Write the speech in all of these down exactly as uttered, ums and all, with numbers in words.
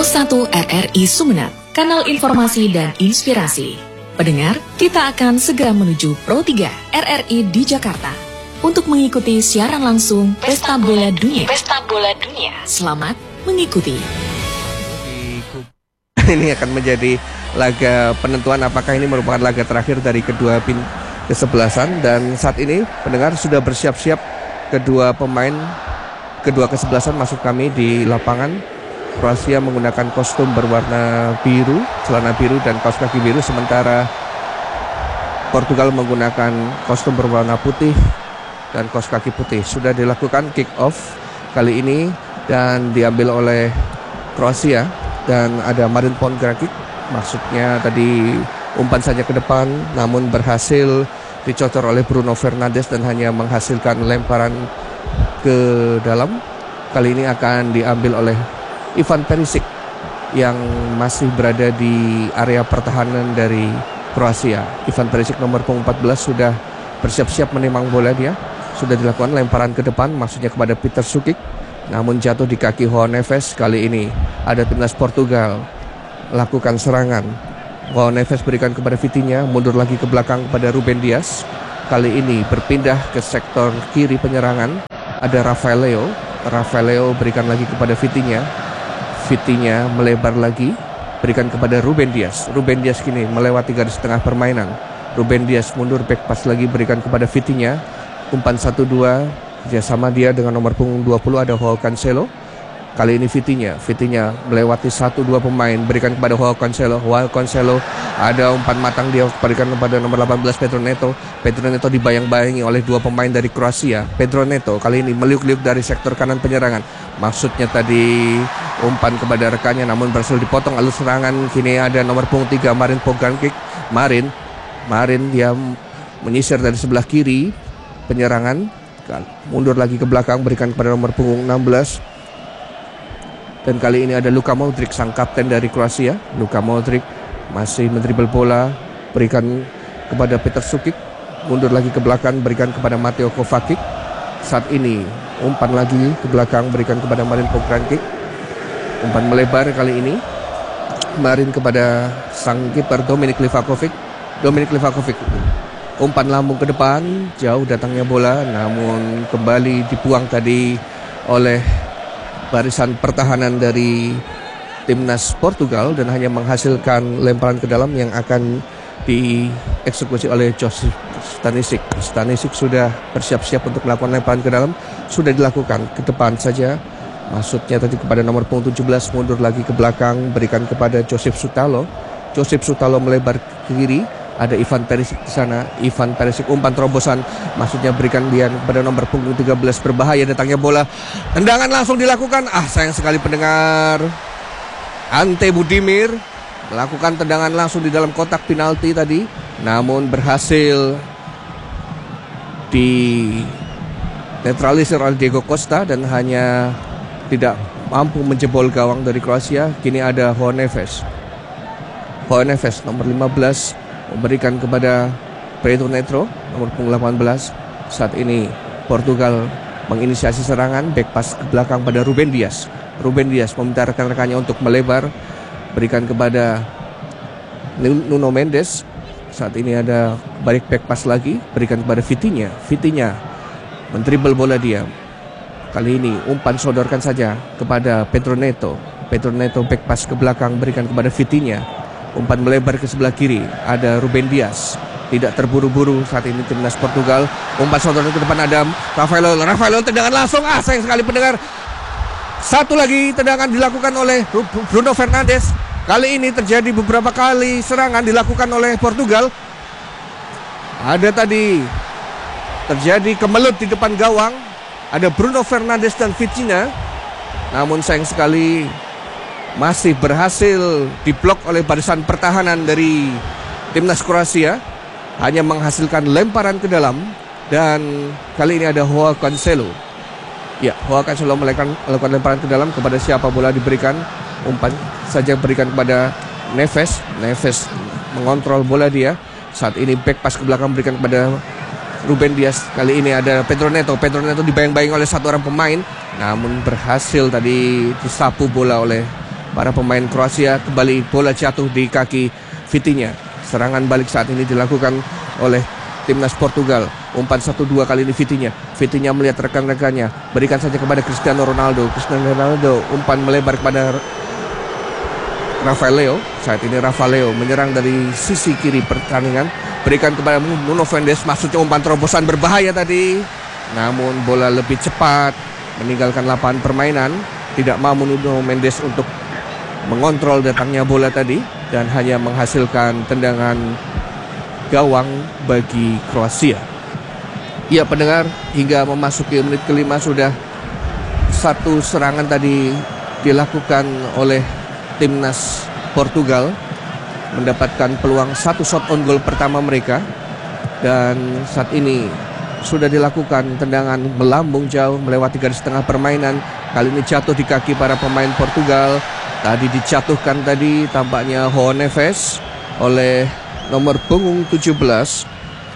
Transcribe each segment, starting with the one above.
satu R R I Sumeneb, kanal informasi dan inspirasi. Pendengar, kita akan segera menuju Pro tiga R R I di Jakarta untuk mengikuti siaran langsung Pesta Bola Dunia. Pesta Bola Dunia. Selamat mengikuti. Ini akan menjadi laga penentuan apakah ini merupakan laga terakhir dari kedua tim kesebelasan, dan saat ini pendengar sudah bersiap-siap kedua pemain kedua kesebelasan masuk kami di lapangan. Kroasia menggunakan kostum berwarna biru, celana biru dan kaos kaki biru, sementara Portugal menggunakan kostum berwarna putih dan kaos kaki putih. Sudah dilakukan kick off kali ini dan diambil oleh Kroasia, dan ada Marin Pongracic, maksudnya tadi umpan saja ke depan namun berhasil dicocor oleh Bruno Fernandes dan hanya menghasilkan lemparan ke dalam. Kali ini akan diambil oleh Ivan Perisic yang masih berada di area pertahanan dari Kroasia. Ivan Perisic nomor punggung empat belas sudah bersiap-siap menimang bola dia. Sudah dilakukan lemparan ke depan, maksudnya kepada Peter Sukic, namun jatuh di kaki João Neves. Kali ini ada timnas Portugal lakukan serangan. João Neves berikan kepada Vitinha, mundur lagi ke belakang kepada Ruben Dias. Kali ini berpindah ke sektor kiri penyerangan. Ada Rafael Leo. Rafael Leo berikan lagi kepada Vitinha. Vitinha melebar lagi, berikan kepada Ruben Dias. Ruben Dias kini melewati garis tengah permainan. Ruben Dias mundur, back pass lagi, berikan kepada Vitinha. Umpan satu dua, kerjasama dia dengan nomor punggung dua puluh ada João Cancelo. Kali ini Vitinha, Vitinha melewati satu dua pemain, berikan kepada João Cancelo. João Cancelo ada umpan matang, dia berikan kepada nomor delapan belas Pedro Neto. Pedro Neto dibayang-bayangi oleh dua pemain dari Kroasia. Pedro Neto kali ini meliuk-liuk dari sektor kanan penyerangan. Maksudnya tadi umpan kepada rekannya namun berhasil dipotong alur serangan. Kini ada nomor punggung tiga Marin Pongracic. Marin, Marin dia menyisir dari sebelah kiri penyerangan, mundur lagi ke belakang, berikan kepada nomor punggung enam belas. Dan kali ini ada Luka Modric, sang kapten dari Kroasia. Luka Modric masih mendribel bola, berikan kepada Peter Sukic, mundur lagi ke belakang, berikan kepada Mateo Kovacic. Saat ini umpan lagi ke belakang, berikan kepada Marin Pongracic. Umpan melebar kali ini, Marin kepada sang kiper Dominik Livakovic. Dominik Livakovic, umpan lambung ke depan, jauh datangnya bola, namun kembali dibuang tadi oleh barisan pertahanan dari timnas Portugal dan hanya menghasilkan lemparan ke dalam yang akan dieksekusi oleh Josip Stanisic. Stanisic sudah bersiap-siap untuk melakukan lemparan ke dalam, sudah dilakukan ke depan saja, maksudnya tadi kepada nomor punggung tujuh belas, mundur lagi ke belakang, berikan kepada Josip Sutalo. Josip Sutalo melebar ke kiri, ada Ivan Perisic di sana. Ivan Perisic umpan terobosan, maksudnya berikan dia kepada nomor punggung tiga belas, berbahaya datangnya bola. Tendangan langsung dilakukan. Ah, sayang sekali pendengar. Ante Budimir melakukan tendangan langsung di dalam kotak penalti tadi, namun berhasil di netralisir oleh Diego Costa dan hanya tidak mampu menjebol gawang dari Kroasia. Kini ada João Neves. João Neves nomor lima belas memberikan kepada Pedro Neto nomor punggung delapan belas. Saat ini Portugal menginisiasi serangan, back pass ke belakang pada Ruben Dias. Ruben Dias meminta rekan-rekannya untuk melebar, berikan kepada Nuno Mendes. Saat ini ada balik back pass lagi, berikan kepada Vitinha. Vitinha mendribel bola dia. Kali ini umpan sodorkan saja kepada Pedro Neto. Pedro Neto back pass ke belakang, berikan kepada Vitinha. Umpan melebar ke sebelah kiri, ada Ruben Dias. Tidak terburu-buru saat ini timnas Portugal. Umpan sodorkan ke depan ada Rafael. Rafael tendangan langsung. Ah, sayang sekali pendengar. Satu lagi tendangan dilakukan oleh Bruno Fernandes. Kali ini terjadi beberapa kali serangan dilakukan oleh Portugal. Ada tadi terjadi kemelut di depan gawang. Ada Bruno Fernandes dan Vitinha. Namun sayang sekali masih berhasil diblok oleh barisan pertahanan dari timnas Kroasia, hanya menghasilkan lemparan ke dalam. Dan kali ini ada João Cancelo. Ya, João Cancelo melakukan, melakukan lemparan ke dalam. Kepada siapa bola diberikan? Umpan saja berikan kepada Neves. Neves mengontrol bola dia. Saat ini back pass ke belakang berikan kepada Ruben Dias. Kali ini ada Pedro Neto. Pedro Neto dibayang-bayang oleh satu orang pemain, namun berhasil tadi disapu bola oleh para pemain Kroasia. Kembali bola jatuh di kaki Vitinha. Serangan balik saat ini dilakukan oleh timnas Portugal. Umpan satu dua kali ini Vitinha. Vitinha melihat rekan-rekannya, berikan saja kepada Cristiano Ronaldo. Cristiano Ronaldo umpan melebar kepada Rafael Leo. Saat ini Rafael Leo menyerang dari sisi kiri pertandingan, berikan kepada Nuno Mendes. Maksudnya umpan terobosan berbahaya tadi, namun bola lebih cepat meninggalkan lapangan permainan. Tidak mampu Nuno Mendes untuk mengontrol datangnya bola tadi, dan hanya menghasilkan tendangan gawang bagi Kroasia. Ya pendengar, hingga memasuki menit kelima sudah satu serangan tadi dilakukan oleh timnas Portugal, mendapatkan peluang satu shot on goal pertama mereka. Dan saat ini sudah dilakukan tendangan melambung jauh melewati garis tengah permainan. Kali ini jatuh di kaki para pemain Portugal. Tadi dijatuhkan tadi tampaknya João Neves oleh nomor punggung tujuh belas,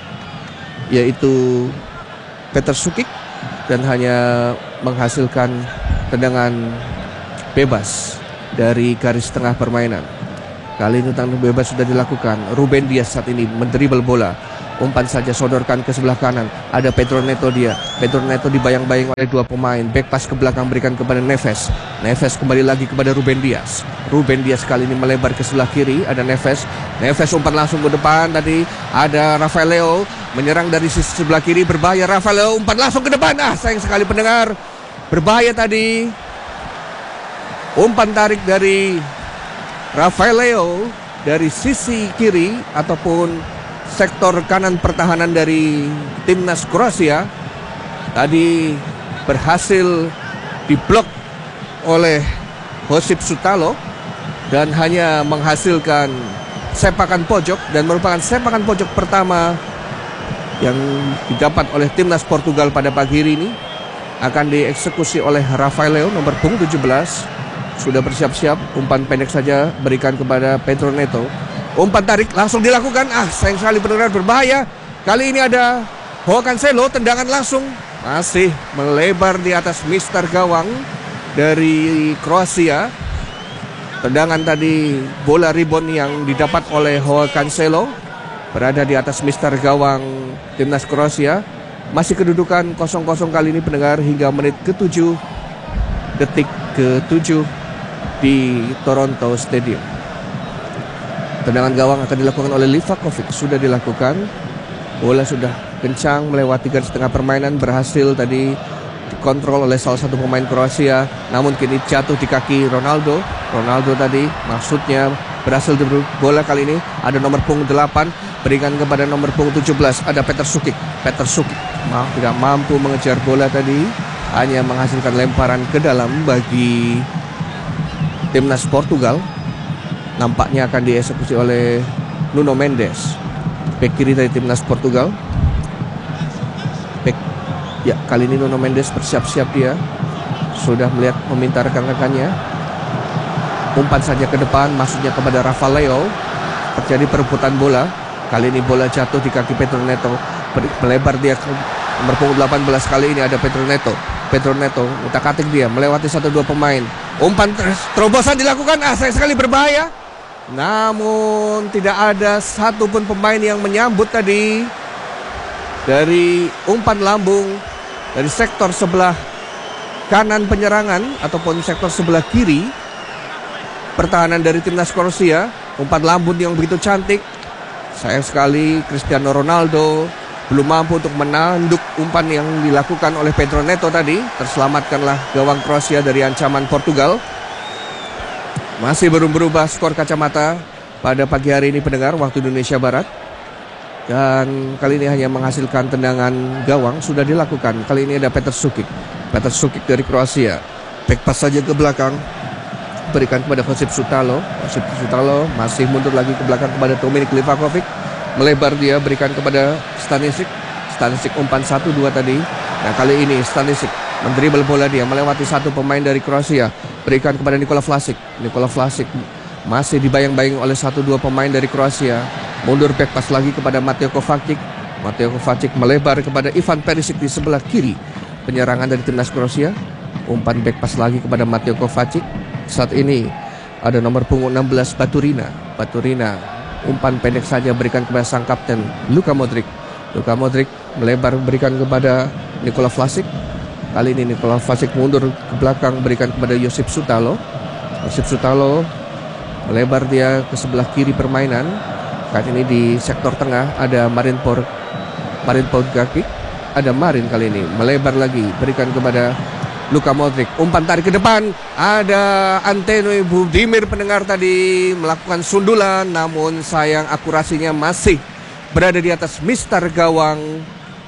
yaitu Petar Sukic, dan hanya menghasilkan tendangan bebas dari garis tengah permainan. Kali ini tendangan bebas sudah dilakukan. Ruben Dias saat ini mendribel bola, umpan saja sodorkan ke sebelah kanan. Ada Pedro Neto dia. Pedro Neto dibayang-bayang oleh dua pemain. Back pass ke belakang berikan kepada Neves. Neves kembali lagi kepada Ruben Dias. Ruben Dias kali ini melebar ke sebelah kiri. Ada Neves. Neves umpan langsung ke depan tadi. Ada Rafael Leo menyerang dari sisi sebelah kiri, berbahaya. Rafael Leo umpan langsung ke depan. Ah, sayang sekali pendengar. Berbahaya tadi. Umpan tarik dari Rafael Leo dari sisi kiri ataupun sektor kanan pertahanan dari timnas Kroasia tadi berhasil diblok oleh Josip Sutalo dan hanya menghasilkan sepakan pojok, dan merupakan sepakan pojok pertama yang didapat oleh timnas Portugal pada pagi hari ini. Akan dieksekusi oleh Rafael Leo nomor punggung tujuh belas. Sudah bersiap-siap, umpan pendek saja berikan kepada Pedro Neto. Umpan tarik langsung dilakukan. Ah, sayang sekali pendengar, berbahaya. Kali ini ada João Cancelo, tendangan langsung masih melebar di atas mister gawang dari Kroasia. Tendangan tadi bola rebound yang didapat oleh João Cancelo berada di atas mister gawang timnas Kroasia. Masih kedudukan kosong kosong kali ini pendengar hingga menit ketujuh, detik ketujuh di Toronto Stadium. Tendangan gawang akan dilakukan oleh Livakovic. Sudah dilakukan. Bola sudah kencang melewati garis tengah permainan. Berhasil tadi dikontrol oleh salah satu pemain Kroasia. Namun kini jatuh di kaki Ronaldo. Ronaldo tadi maksudnya berhasil diberi bola. Kali ini ada nomor punggung delapan. Berikan kepada nomor punggung tujuh belas. Ada Petar Sukic. Petar Sukic maaf, tidak mampu mengejar bola tadi. Hanya menghasilkan lemparan ke dalam bagi timnas Portugal. Nampaknya akan dieksekusi oleh Nuno Mendes, bek kiri dari timnas Portugal. Bek, ya kali ini Nuno Mendes bersiap-siap, dia sudah melihat meminta rekan-rekannya. Umpan saja ke depan, maksudnya kepada Rafael Leo. Terjadi perebutan bola. Kali ini bola jatuh di kaki Pedro Neto. Melebar dia ke nomor punggung delapan belas. Kali ini ada Pedro Neto. Pedro Neto utak-atik dia melewati satu dua pemain. Umpan terobosan dilakukan. Ah, sayang sekali, berbahaya. Namun tidak ada satupun pemain yang menyambut tadi dari umpan lambung dari sektor sebelah kanan penyerangan ataupun sektor sebelah kiri pertahanan dari timnas Kroasia. Umpan lambung yang begitu cantik. Sayang sekali Cristiano Ronaldo belum mampu untuk menanduk umpan yang dilakukan oleh Pedro Neto tadi. Terselamatkanlah gawang Kroasia dari ancaman Portugal. Masih belum berubah skor kacamata pada pagi hari ini pendengar waktu Indonesia Barat. Dan kali ini hanya menghasilkan tendangan gawang sudah dilakukan. Kali ini ada Petar Sukic. Petar Sukic dari Kroasia. Back pass saja ke belakang. Berikan kepada Josip Sutalo. Josip Sutalo masih mundur lagi ke belakang kepada Dominik Livakovic. Melebar dia berikan kepada Stanisic. Stanisic umpan satu dua tadi. Nah kali ini Stanisic mendribel bola dia melewati satu pemain dari Kroasia. Berikan kepada Nikola Vlasic. Nikola Vlasic masih dibayang-bayang oleh satu dua pemain dari Kroasia. Mundur back pass lagi kepada Mateo Kovacic. Mateo Kovacic melebar kepada Ivan Perisic di sebelah kiri penyerangan dari timnas Kroasia. Umpan back pass lagi kepada Mateo Kovacic. Saat ini Ada nomor punggung enam belas Baturina. Baturina umpan pendek saja berikan kepada sang kapten Luka Modric. Luka Modric melebar berikan kepada Nikola Vlasic. Kali ini Nikola Vlasic mundur ke belakang berikan kepada Josip Sutalo. Josip Sutalo melebar dia ke sebelah kiri permainan. Kali ini di sektor tengah ada Marin Por Marin Podgakic. Ada Marin kali ini melebar lagi berikan kepada Luka Modric, umpan tarik ke depan. Ada Antonio Budimir pendengar tadi melakukan sundulan, namun sayang akurasinya masih berada di atas mister gawang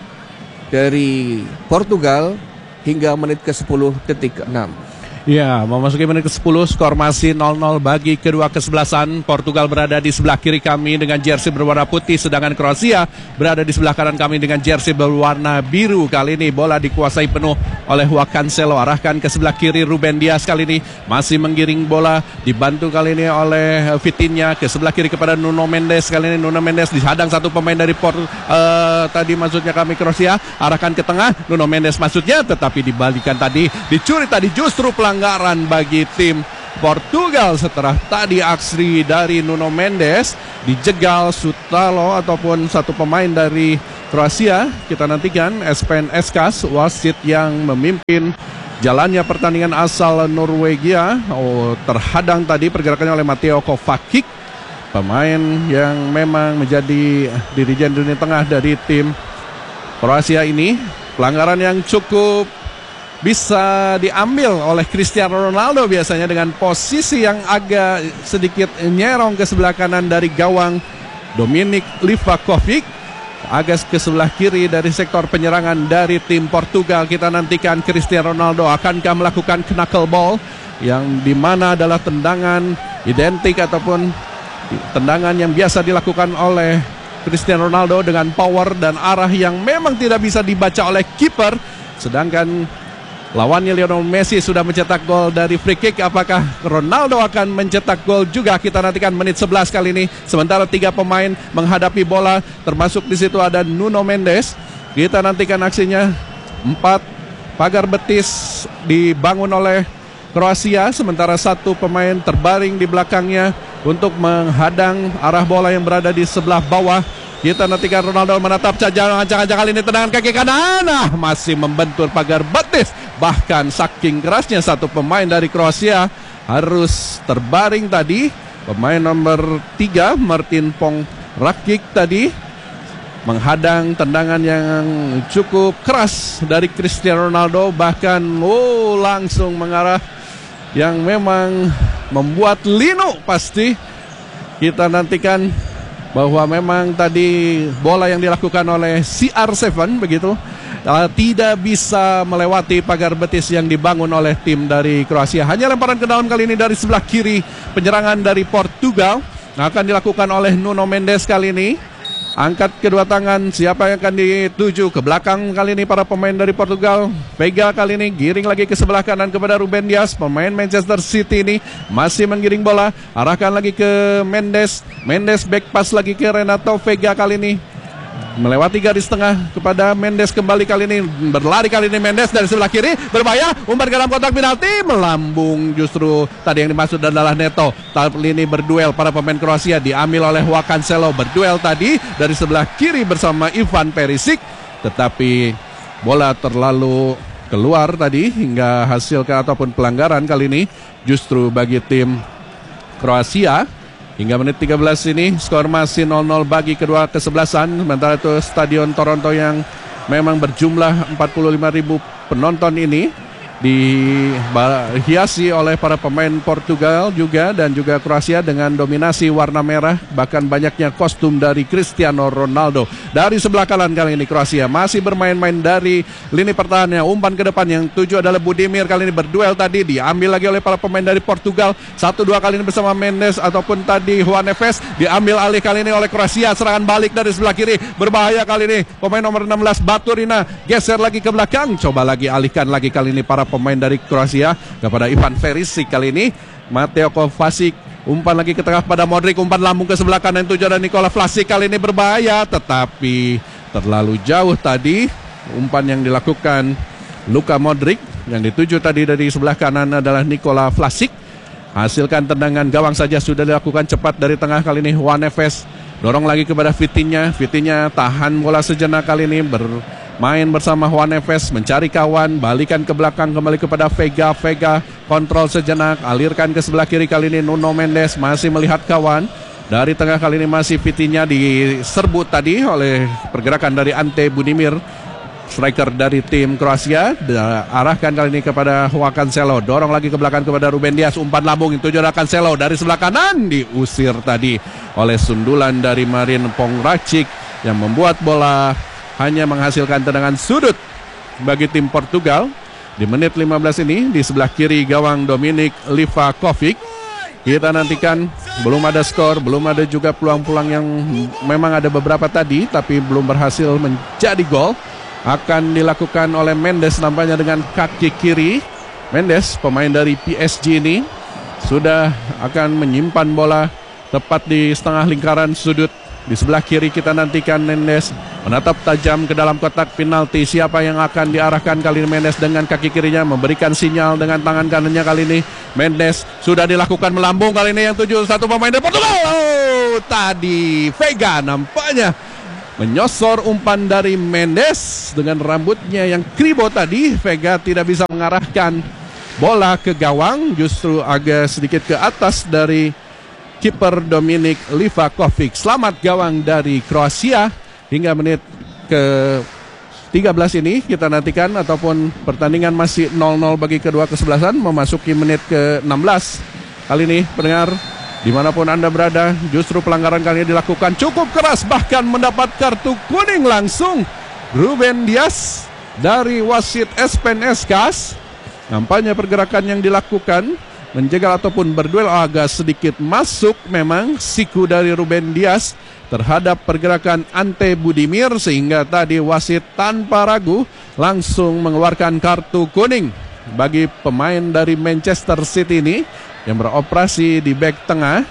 dari Portugal hingga menit ke sepuluh detik enam. Ya, memasuki menit ke sepuluh, skor masih nol nol bagi kedua kesebelasan. Portugal berada di sebelah kiri kami dengan jersey berwarna putih, sedangkan Kroasia berada di sebelah kanan kami dengan jersey berwarna biru. Kali ini bola dikuasai penuh oleh Joao Cancelo, arahkan ke sebelah kiri Ruben Dias kali ini masih menggiring bola, dibantu kali ini oleh Vitinha ke sebelah kiri kepada Nuno Mendes. Kali ini Nuno Mendes dihadang satu pemain dari Port uh, tadi maksudnya kami Kroasia, arahkan ke tengah Nuno Mendes maksudnya, tetapi dibalikan tadi, dicuri tadi, justru pelang pelanggaran bagi tim Portugal setelah tadi aksi dari Nuno Mendes dijegal Sutalo ataupun satu pemain dari Kroasia. Kita nantikan Espen Eskas, wasit yang memimpin jalannya pertandingan asal Norwegia. Oh, terhadang tadi pergerakannya oleh Mateo Kovacic, pemain yang memang menjadi dirijen lini tengah dari tim Kroasia ini. Pelanggaran yang cukup bisa diambil oleh Cristiano Ronaldo biasanya dengan posisi yang agak sedikit nyerong ke sebelah kanan dari gawang Dominik Livakovic, agak ke sebelah kiri dari sektor penyerangan dari tim Portugal. Kita nantikan Cristiano Ronaldo akankah melakukan knuckleball yang dimana adalah tendangan identik ataupun tendangan yang biasa dilakukan oleh Cristiano Ronaldo dengan power dan arah yang memang tidak bisa dibaca oleh kiper. Sedangkan lawannya Lionel Messi sudah mencetak gol dari free kick. Apakah Ronaldo akan mencetak gol juga? Kita nantikan menit sebelas kali ini. Sementara tiga pemain menghadapi bola, termasuk di situ ada Nuno Mendes. Kita nantikan aksinya. Empat pagar betis dibangun oleh Kroasia, sementara satu pemain terbaring di belakangnya untuk menghadang arah bola yang berada di sebelah bawah. Kita nantikan Ronaldo menatap saja, ancang-ancang kali ini tendangan kaki kanan, nah, masih membentur pagar betis. Bahkan saking kerasnya satu pemain dari Kroasia harus terbaring tadi. Pemain nomor tiga Martin Pong Rakic tadi menghadang tendangan yang cukup keras dari Cristiano Ronaldo. Bahkan oh, langsung mengarah yang memang membuat linu pasti. Kita nantikan bahwa memang tadi bola yang dilakukan oleh C R tujuh begitu uh, tidak bisa melewati pagar betis yang dibangun oleh tim dari Kroasia. Hanya lemparan ke dalam kali ini dari sebelah kiri penyerangan dari Portugal. Nah, akan dilakukan oleh Nuno Mendes kali ini. Angkat kedua tangan, siapa yang akan dituju ke belakang kali ini para pemain dari Portugal. Vega kali ini giring lagi ke sebelah kanan kepada Ruben Dias. Pemain Manchester City ini masih menggiring bola, arahkan lagi ke Mendes. Mendes back pass lagi ke Renato Vega kali ini, melewati garis tengah kepada Mendes kembali kali ini. Berlari kali ini Mendes dari sebelah kiri, berbahaya, umpan ke dalam kotak penalti, melambung justru tadi yang dimaksud adalah Neto. Kali ini berduel para pemain Kroasia, diambil oleh Joao Cancelo. Berduel tadi dari sebelah kiri bersama Ivan Perisic, tetapi bola terlalu keluar tadi hingga hasil ke ataupun pelanggaran kali ini justru bagi tim Kroasia. Hingga menit tiga belas ini skor masih nol nol bagi kedua kesebelasan. Sementara itu Stadion Toronto yang memang berjumlah empat puluh lima ribu penonton ini dihiasi oleh para pemain Portugal juga dan juga Kroasia dengan dominasi warna merah, bahkan banyaknya kostum dari Cristiano Ronaldo. Dari sebelah kanan kali ini Kroasia masih bermain-main dari lini pertahanannya. Umpan ke depan yang tuju adalah Budimir, kali ini berduel tadi, diambil lagi oleh para pemain dari Portugal. Satu dua kali ini bersama Mendes ataupun tadi Juan Neves, diambil alih kali ini oleh Kroasia. Serangan balik dari sebelah kiri, berbahaya kali ini pemain nomor enam belas Baturina, geser lagi ke belakang, coba lagi alihkan lagi kali ini para pemain dari Kroasia kepada Ivan Perisic. Kali ini Mateo Kovacic, umpan lagi ke tengah pada Modric, umpan lambung ke sebelah kanan tujuan dan Nikola Vlasic, kali ini berbahaya tetapi terlalu jauh tadi umpan yang dilakukan Luka Modric. Yang dituju tadi dari sebelah kanan adalah Nikola Vlasic. hasilkan tendangan gawang saja sudah dilakukan cepat dari tengah kali ini Juan Neves. Dorong lagi kepada Vitinha. Vitinha tahan bola sejenak kali ini, bermain bersama Juan Neves, mencari kawan, balikan ke belakang kembali kepada Vega. Vega kontrol sejenak, alirkan ke sebelah kiri kali ini Nuno Mendes masih melihat kawan. Dari tengah kali ini masih Vitinha diserbu tadi oleh pergerakan dari Ante Budimir, striker dari tim Kroasia. Arahkan kali ini kepada Joao Cancelo, dorong lagi ke belakang kepada Ruben Dias, umpan lambung itu Joao Cancelo dari sebelah kanan, diusir tadi oleh sundulan dari Marin Pongracic yang membuat bola hanya menghasilkan tendangan sudut bagi tim Portugal. Di menit lima belas ini di sebelah kiri gawang Dominik Livakovic. Kita nantikan, belum ada skor, belum ada juga peluang-peluang yang memang ada beberapa tadi tapi belum berhasil menjadi gol. Akan dilakukan oleh Mendes nampaknya dengan kaki kiri. Mendes, pemain dari P S G ini, sudah akan menyimpan bola tepat di setengah lingkaran sudut. Di sebelah kiri kita nantikan Mendes menatap tajam ke dalam kotak penalti. Siapa yang akan diarahkan kali ini? Mendes dengan kaki kirinya memberikan sinyal dengan tangan kanannya kali ini. Mendes sudah dilakukan melambung kali ini yang tujuh satu pemain dari Portugal. Oh, tadi Vega nampaknya menyosor umpan dari Mendes dengan rambutnya yang kribo tadi. Vega tidak bisa mengarahkan bola ke gawang, justru agak sedikit ke atas dari kiper Dominik Livakovic. Selamat gawang dari Kroasia. Hingga menit ke tiga belas ini kita nantikan, ataupun pertandingan masih nol nol bagi kedua kesebelasan, memasuki menit ke enam belas. Kali ini pendengar, dimanapun Anda berada, justru pelanggaran kali ini dilakukan cukup keras, bahkan mendapat kartu kuning langsung. Ruben Dias dari wasit Espen Eskas. Nampaknya pergerakan yang dilakukan menjegal ataupun berduel agak sedikit masuk memang siku dari Ruben Dias terhadap pergerakan Ante Budimir, sehingga tadi wasit tanpa ragu langsung mengeluarkan kartu kuning bagi pemain dari Manchester City ini yang beroperasi di bek tengah.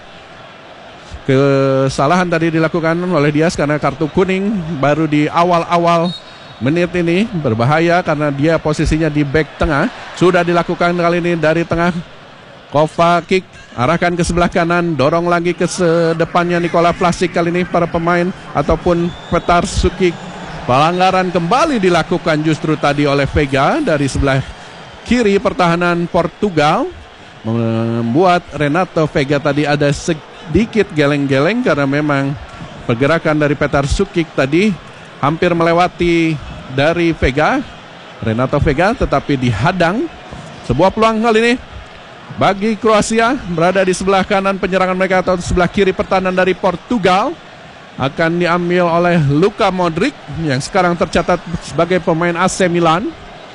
Kesalahan tadi dilakukan oleh Dias karena kartu kuning baru di awal-awal menit ini, berbahaya karena dia posisinya di bek tengah. Sudah dilakukan kali ini dari tengah. Kovacic arahkan ke sebelah kanan, dorong lagi ke depannya Nikola Vlasic. Kali ini para pemain ataupun Petar Sukic. Pelanggaran kembali dilakukan justru tadi oleh Vega dari sebelah kiri pertahanan Portugal, membuat Renato Vega tadi ada sedikit geleng-geleng karena memang pergerakan dari Petar Sukic tadi hampir melewati dari Vega, Renato Vega, tetapi dihadang. Sebuah peluang kali ini bagi Kroasia, berada di sebelah kanan penyerangan mereka atau sebelah kiri pertahanan dari Portugal, akan diambil oleh Luka Modric yang sekarang tercatat sebagai pemain A C Milan.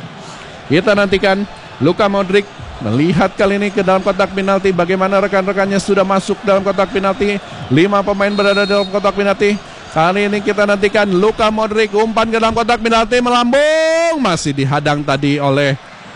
Kita nantikan Luka Modric melihat kali ini ke dalam kotak penalti, bagaimana rekan-rekannya sudah masuk dalam kotak penalti. Lima pemain berada dalam kotak penalti. Kali ini kita nantikan Luka Modric umpan ke dalam kotak penalti, melambung, masih dihadang tadi oleh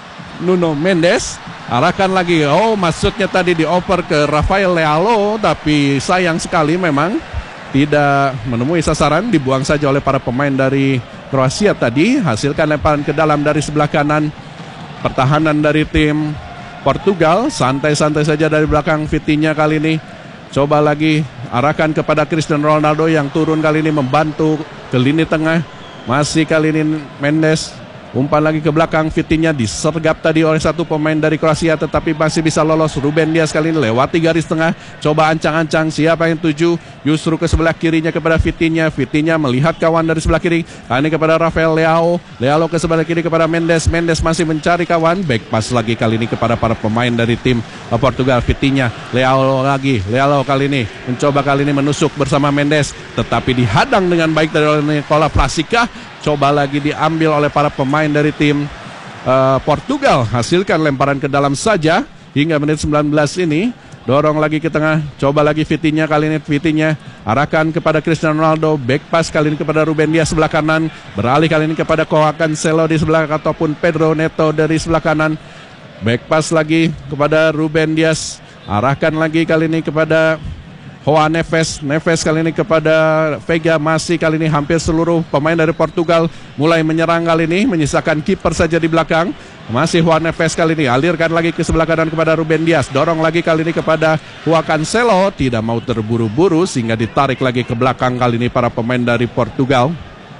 Nuno Mendes. Arahkan lagi, oh maksudnya tadi dioper ke Rafael Leao, tapi sayang sekali memang tidak menemui sasaran, dibuang saja oleh para pemain dari Kroasia tadi. Hasilkan lemparan ke dalam dari sebelah kanan pertahanan dari tim Portugal. Santai-santai saja dari belakang Vitinha kali ini. Coba lagi arahkan kepada Cristiano Ronaldo yang turun kali ini membantu ke lini tengah. Masih kali ini Mendes. Umpan lagi ke belakang, Vitinha disergap tadi oleh satu pemain dari Kroasia, tetapi masih bisa lolos. Ruben Dias kali ini lewati garis tengah, coba ancang-ancang siapa yang tuju, justru ke sebelah kirinya kepada Vitinha. Vitinha melihat kawan dari sebelah kiri, kali ini kepada Rafael Leao. Leao ke sebelah kiri kepada Mendes. Mendes masih mencari kawan, back pass lagi kali ini kepada para pemain dari tim Portugal. Vitinha, Leao lagi, Leao kali ini mencoba kali ini menusuk bersama Mendes, tetapi dihadang dengan baik dari Nikola Vlasic. Coba lagi diambil oleh para pemain dari tim uh, Portugal. Hasilkan lemparan ke dalam saja hingga menit sembilan belas ini. Dorong lagi ke tengah, coba lagi Vitinha kali ini. Vitinha arahkan kepada Cristiano Ronaldo, back pass kali ini kepada Ruben Dias sebelah kanan. Beralih kali ini kepada Joao Cancelo di sebelah, ataupun Pedro Neto dari sebelah kanan. Back pass lagi kepada Ruben Dias. Arahkan lagi kali ini kepada Joao Neves, Neves kali ini kepada Vega. Masih kali ini hampir seluruh pemain dari Portugal mulai menyerang kali ini, menyisakan kiper saja di belakang. Masih Juan Neves kali ini, alirkan lagi ke sebelah kanan kepada Ruben Dias, dorong lagi kali ini kepada Joao Cancelo, tidak mau terburu-buru sehingga ditarik lagi ke belakang kali ini para pemain dari Portugal.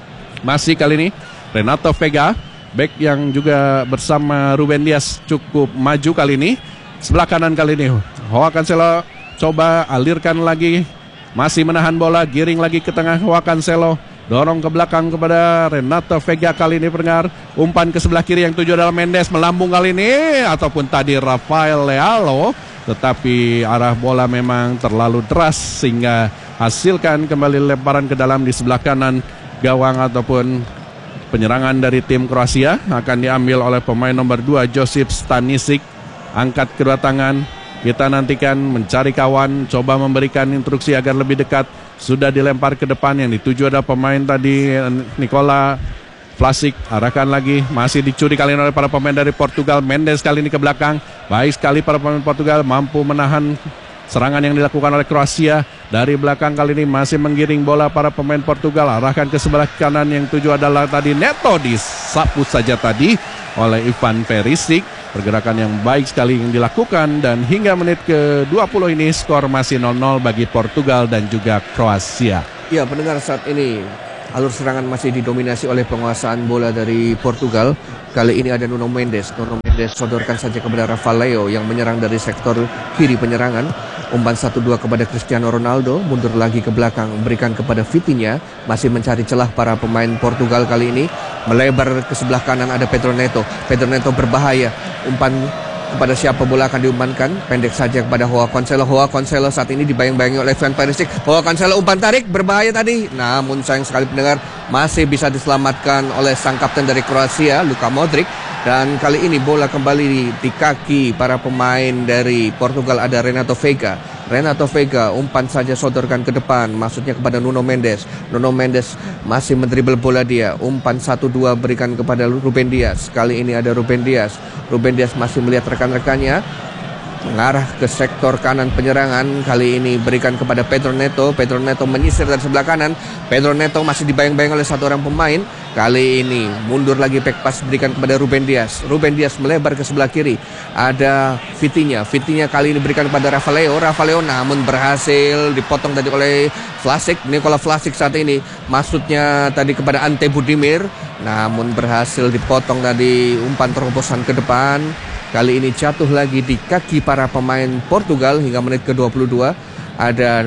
Masih kali ini Renato Vega, back yang juga bersama Ruben Dias cukup maju kali ini. Sebelah kanan kali ini Joao Cancelo coba alirkan lagi, masih menahan bola, giring lagi ke tengah Joao Cancelo, dorong ke belakang kepada Renato Vega kali ini pendengar. Umpan ke sebelah kiri yang tuju adalah Mendes, melambung kali ini ataupun tadi Rafael Leao, tetapi arah bola memang terlalu deras sehingga hasilkan kembali lemparan ke dalam di sebelah kanan gawang ataupun penyerangan dari tim Kroasia akan diambil oleh pemain nomor dua Josip Stanisic. Angkat kedua tangan, kita nantikan mencari kawan, coba memberikan instruksi agar lebih dekat. Sudah dilempar ke depan, yang dituju ada pemain tadi Nikola Vlasic, arahkan lagi, masih dicuri kali ini oleh para pemain dari Portugal. Mendes kali ini ke belakang, baik sekali para pemain Portugal mampu menahan serangan yang dilakukan oleh Kroasia. Dari belakang kali ini masih menggiring bola para pemain Portugal, arahkan ke sebelah kanan, yang tuju adalah tadi Neto, disapu saja tadi oleh Ivan Perisic. Pergerakan yang baik sekali yang dilakukan, dan hingga menit ke dua puluh ini skor masih nol nol bagi Portugal dan juga Kroasia. Ya, pendengar, saat ini alur serangan masih didominasi oleh penguasaan bola dari Portugal. Kali ini ada Nuno Mendes. Nuno Mendes sodorkan saja kepada Rafael Leao yang menyerang dari sektor kiri penyerangan. Umpan satu dua kepada Cristiano Ronaldo, mundur lagi ke belakang, berikan kepada Vitinha, masih mencari celah para pemain Portugal kali ini. Melebar ke sebelah kanan ada Pedro Neto. Pedro Neto berbahaya. Umpan kepada siapa bola akan diumpankan? Pendek saja kepada Joao Cancelo. Joao Cancelo saat ini dibayang-bayangi oleh Ivan Perisic. Joao Cancelo umpan tarik, berbahaya tadi. Namun sayang sekali pendengar, masih bisa diselamatkan oleh sang kapten dari Kroasia, Luka Modric. Dan kali ini bola kembali di, di kaki para pemain dari Portugal, ada Renato Vega. Renato Vega umpan saja sodorkan ke depan, maksudnya kepada Nuno Mendes. Nuno Mendes masih mendribel bola dia. Umpan satu dua berikan kepada Ruben Dias. Kali ini ada Ruben Dias. Ruben Dias masih melihat rekan-rekannya, mengarah ke sektor kanan penyerangan. Kali ini berikan kepada Pedro Neto. Pedro Neto menyisir dari sebelah kanan. Pedro Neto masih dibayang-bayang oleh satu orang pemain. Kali ini mundur lagi, back pass berikan kepada Ruben Dias. Ruben Dias melebar ke sebelah kiri. Ada Vitinha. Vitinha kali ini berikan kepada Rafael Leao. Rafael Leao namun berhasil dipotong tadi oleh Vlasic. Nikola Vlasic saat ini maksudnya tadi kepada Ante Budimir, namun berhasil dipotong tadi umpan terobosan ke depan. Kali ini jatuh lagi di kaki para pemain Portugal hingga menit ke dua puluh dua. Ada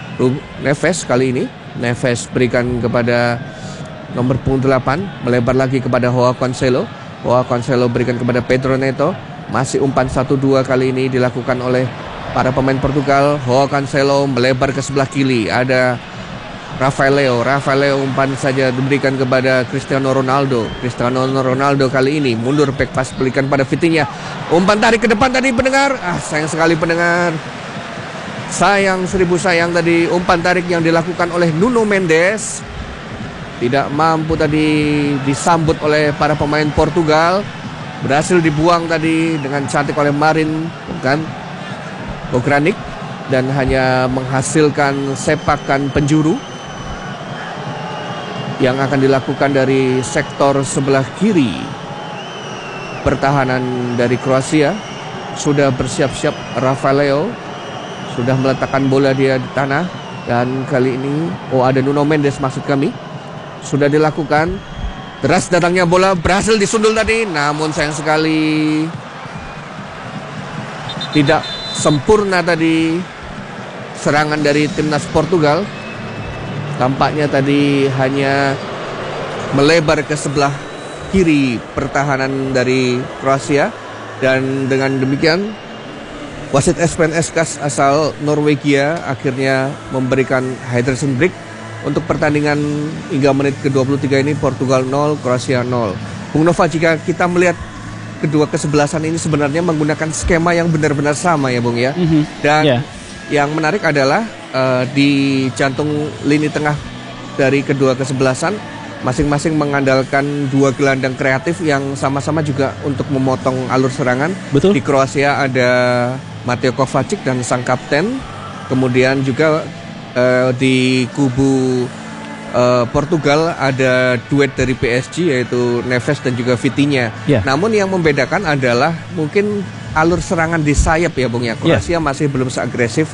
Neves kali ini. Neves berikan kepada nomor punggung delapan, melebar lagi kepada Joao Cancelo. Joao Cancelo berikan kepada Pedro Neto. Masih umpan satu dua kali ini dilakukan oleh para pemain Portugal. Joao Cancelo melebar ke sebelah kiri. Ada Rafael Leao. Rafael Leao umpan saja diberikan kepada Cristiano Ronaldo. Cristiano Ronaldo kali ini mundur, back pass berikan pada Vitinha. Umpan tarik ke depan tadi pendengar. Ah, sayang sekali pendengar. Sayang seribu sayang tadi umpan tarik yang dilakukan oleh Nuno Mendes tidak mampu tadi disambut oleh para pemain Portugal. Berhasil dibuang tadi dengan cantik oleh Marin, bukan Bogranic, dan hanya menghasilkan sepakan penjuru yang akan dilakukan dari sektor sebelah kiri. Pertahanan dari Kroasia sudah bersiap-siap. Rafael Leao sudah meletakkan bola dia di tanah, dan kali ini oh ada Nuno Mendes maksud kami. Sudah dilakukan. Deras datangnya bola, berhasil disundul tadi. Namun sayang sekali tidak sempurna tadi serangan dari timnas Portugal. Tampaknya tadi hanya melebar ke sebelah kiri pertahanan dari Kroasia. Dan dengan demikian wasit Espen Eskas asal Norwegia akhirnya memberikan hydration break untuk pertandingan hingga menit ke dua puluh tiga ini. Portugal nol, Kroasia nol. Bung Nova, jika kita melihat kedua kesebelasan ini sebenarnya menggunakan skema yang benar-benar sama ya Bung ya. Mm-hmm. Dan yeah. yang menarik adalah uh, di jantung lini tengah dari kedua kesebelasan masing-masing mengandalkan dua gelandang kreatif yang sama-sama juga untuk memotong alur serangan. Betul. Di Kroasia ada Mateo Kovacic dan sang kapten. Kemudian juga Uh, di kubu uh, Portugal ada duet dari P S G yaitu Neves dan juga Vitinha. Yeah. Namun yang membedakan adalah mungkin alur serangan di sayap ya Bung ya. Kroasia yeah. masih belum seagresif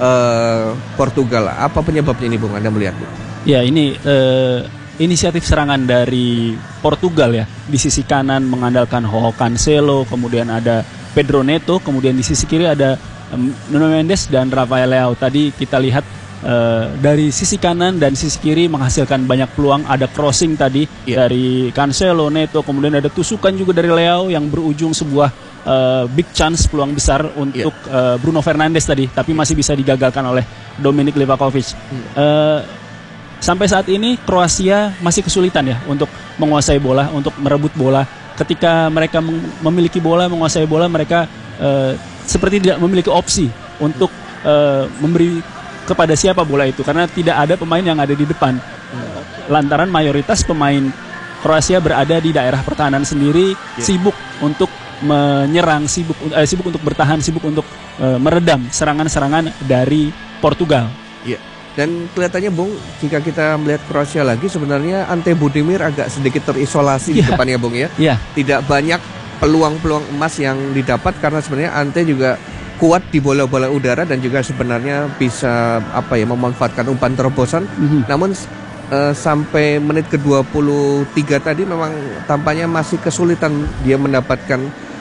uh, Portugal. Apa penyebabnya ini Bung? Anda melihat Bung? Ya ini uh, inisiatif serangan dari Portugal ya. Di sisi kanan mengandalkan Joao Cancelo, kemudian ada Pedro Neto, kemudian di sisi kiri ada um, Nuno Mendes dan Rafael Leao. Tadi kita lihat uh, dari sisi kanan dan sisi kiri menghasilkan banyak peluang. Ada crossing tadi yeah. dari Cancelo, Neto, kemudian ada tusukan juga dari Leao yang berujung sebuah uh, big chance, peluang besar untuk yeah. uh, Bruno Fernandes tadi, tapi masih bisa digagalkan oleh Dominik Livakovic. Hmm. Uh, sampai saat ini Kroasia masih kesulitan ya untuk menguasai bola, untuk merebut bola. Ketika mereka memiliki bola, menguasai bola, mereka uh, seperti tidak memiliki opsi untuk uh, memberi kepada siapa bola itu, karena tidak ada pemain yang ada di depan. Lantaran mayoritas pemain Kroasia berada di daerah pertahanan sendiri, yeah. sibuk untuk menyerang, sibuk eh, sibuk untuk bertahan, sibuk untuk uh, meredam serangan-serangan dari Portugal. Yeah. Dan kelihatannya Bung, jika kita melihat Kroasia lagi, sebenarnya Ante Budimir agak sedikit terisolasi yeah. di depannya Bung ya. Yeah. Tidak banyak peluang-peluang emas yang didapat karena sebenarnya Ante juga kuat di bola-bola udara dan juga sebenarnya bisa apa ya memanfaatkan umpan terobosan. Mm-hmm. Namun uh, sampai menit ke dua puluh tiga tadi memang tampaknya masih kesulitan dia mendapatkan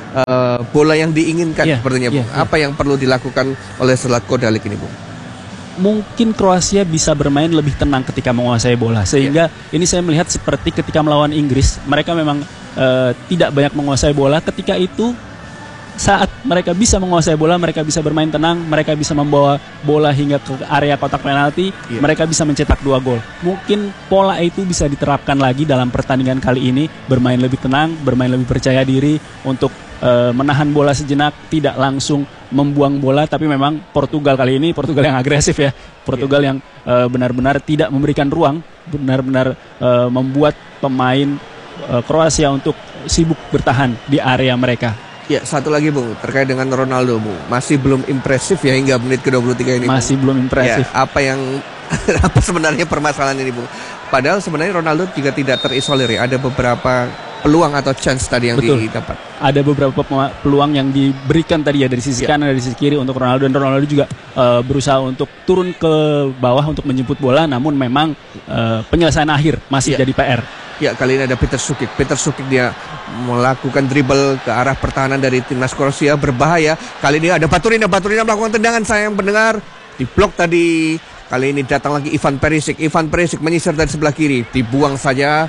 uh, bola yang diinginkan yeah. sepertinya Bung. Yeah, yeah. Apa yang perlu dilakukan oleh Zlatko Dalic ini Bung? Mungkin Kroasia bisa bermain lebih tenang ketika menguasai bola, sehingga yeah. ini saya melihat seperti ketika melawan Inggris, mereka memang uh, tidak banyak menguasai bola. Ketika itu saat mereka bisa menguasai bola, mereka bisa bermain tenang, mereka bisa membawa bola hingga ke area kotak penalti, yeah. mereka bisa mencetak dua gol. Mungkin pola itu bisa diterapkan lagi dalam pertandingan kali ini, bermain lebih tenang, bermain lebih percaya diri untuk uh, menahan bola sejenak, tidak langsung membuang bola, tapi memang Portugal kali ini Portugal yang agresif ya, Portugal yeah. yang uh, benar-benar tidak memberikan ruang, benar-benar uh, membuat pemain uh, Kroasia untuk sibuk bertahan di area mereka. Ya, satu lagi Bung, terkait dengan Ronaldo Bung, masih belum impresif ya hingga menit ke dua puluh tiga ini Bung. Masih belum impresif. Ya, apa yang apa sebenarnya permasalahan ini Bung? Padahal sebenarnya Ronaldo juga tidak terisolir ya, ada beberapa peluang atau chance tadi yang Betul. didapat. Ada beberapa peluang yang diberikan tadi ya dari sisi ya. kanan, dari sisi kiri untuk Ronaldo, dan Ronaldo juga uh, berusaha untuk turun ke bawah untuk menjemput bola, namun memang uh, penyelesaian akhir masih ya. jadi P R. Ya, kali ini ada Peter Sukic. Peter Sukic dia melakukan dribble ke arah pertahanan dari timnas Kroasia, berbahaya. Kali ini ada Baturina, Baturina melakukan tendangan, saya yang mendengar diblok tadi. Kali ini datang lagi Ivan Perisic. Ivan Perisic menyisir dari sebelah kiri, dibuang saja.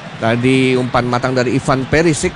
Tadi umpan matang dari Ivan Perisic.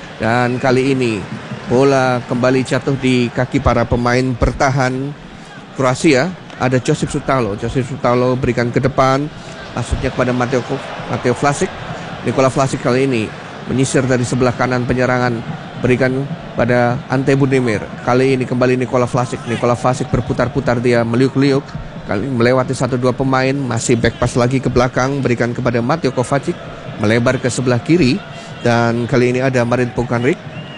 Dan kali ini bola kembali jatuh di kaki para pemain bertahan Kroasia. Ada Josip Sutalo. Josip Sutalo berikan ke depan, maksudnya kepada Mateo Mateo Vlasic. Nikola Vlasic kali ini menyisir dari sebelah kanan penyerangan, berikan pada Ante Budimir. Kali ini kembali Nikola Vlasic. Nikola Vlasic berputar-putar, dia meliuk-liuk, kali melewati satu dua pemain, masih back pass lagi ke belakang, berikan kepada Mateo Kovacic, melebar ke sebelah kiri, dan kali ini ada Marin Pukanrik.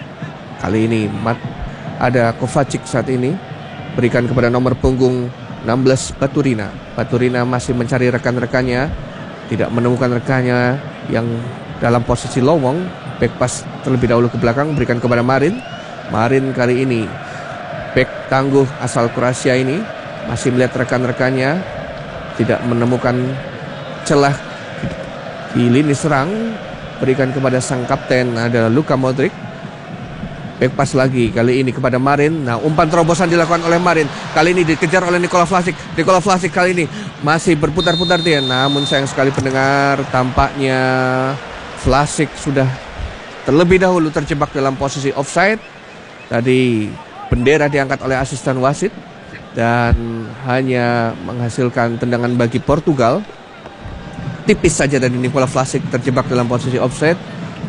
Kali ini Mat, ada Kovacic saat ini, berikan kepada nomor punggung enam belas Baturina. Baturina masih mencari rekan-rekannya, tidak menemukan rekannya yang dalam posisi lowong. Back pass terlebih dahulu ke belakang, berikan kepada Marin. Marin kali ini back tangguh asal Kroasia ini masih melihat rekan-rekannya, tidak menemukan celah di lini serang, berikan kepada sang kapten, ada Luka Modric. Back pass lagi kali ini kepada Marin. Nah, umpan terobosan dilakukan oleh Marin. Kali ini dikejar oleh Nikola Vlasic. Nikola Vlasic kali ini masih berputar-putar dia. Namun sayang sekali pendengar, tampaknya Vlasic sudah terlebih dahulu terjebak dalam posisi offside. Tadi bendera diangkat oleh asisten wasit dan hanya menghasilkan tendangan bagi Portugal. Tipis saja dari Nikola Vlasic terjebak dalam posisi offside.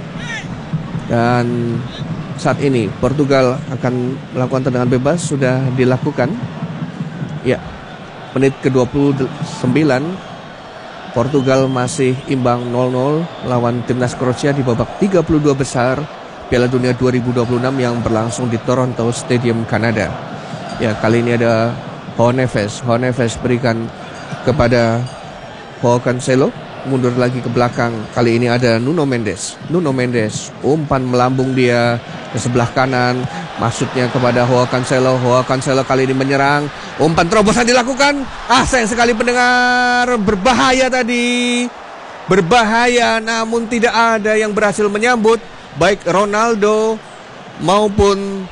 Dan saat ini Portugal akan melakukan tendangan bebas, sudah dilakukan. Ya, menit ke dua puluh sembilan, Portugal masih imbang nol nol lawan timnas Kroasia di babak tiga puluh dua besar Piala Dunia dua ribu dua puluh enam yang berlangsung di Toronto Stadium, Kanada. Ya, kali ini ada Joao Neves. Joao Neves berikan kepada Joao Cancelo. mundur lagi ke belakang. Kali ini ada Nuno Mendes. Nuno Mendes, umpan melambung dia ke sebelah kanan. Maksudnya kepada Joao Cancelo. Joao Cancelo kali ini menyerang. Umpan terobosan dilakukan. Ah, sayang sekali pendengar. Berbahaya tadi. Berbahaya, namun tidak ada yang berhasil menyambut. Baik Ronaldo maupun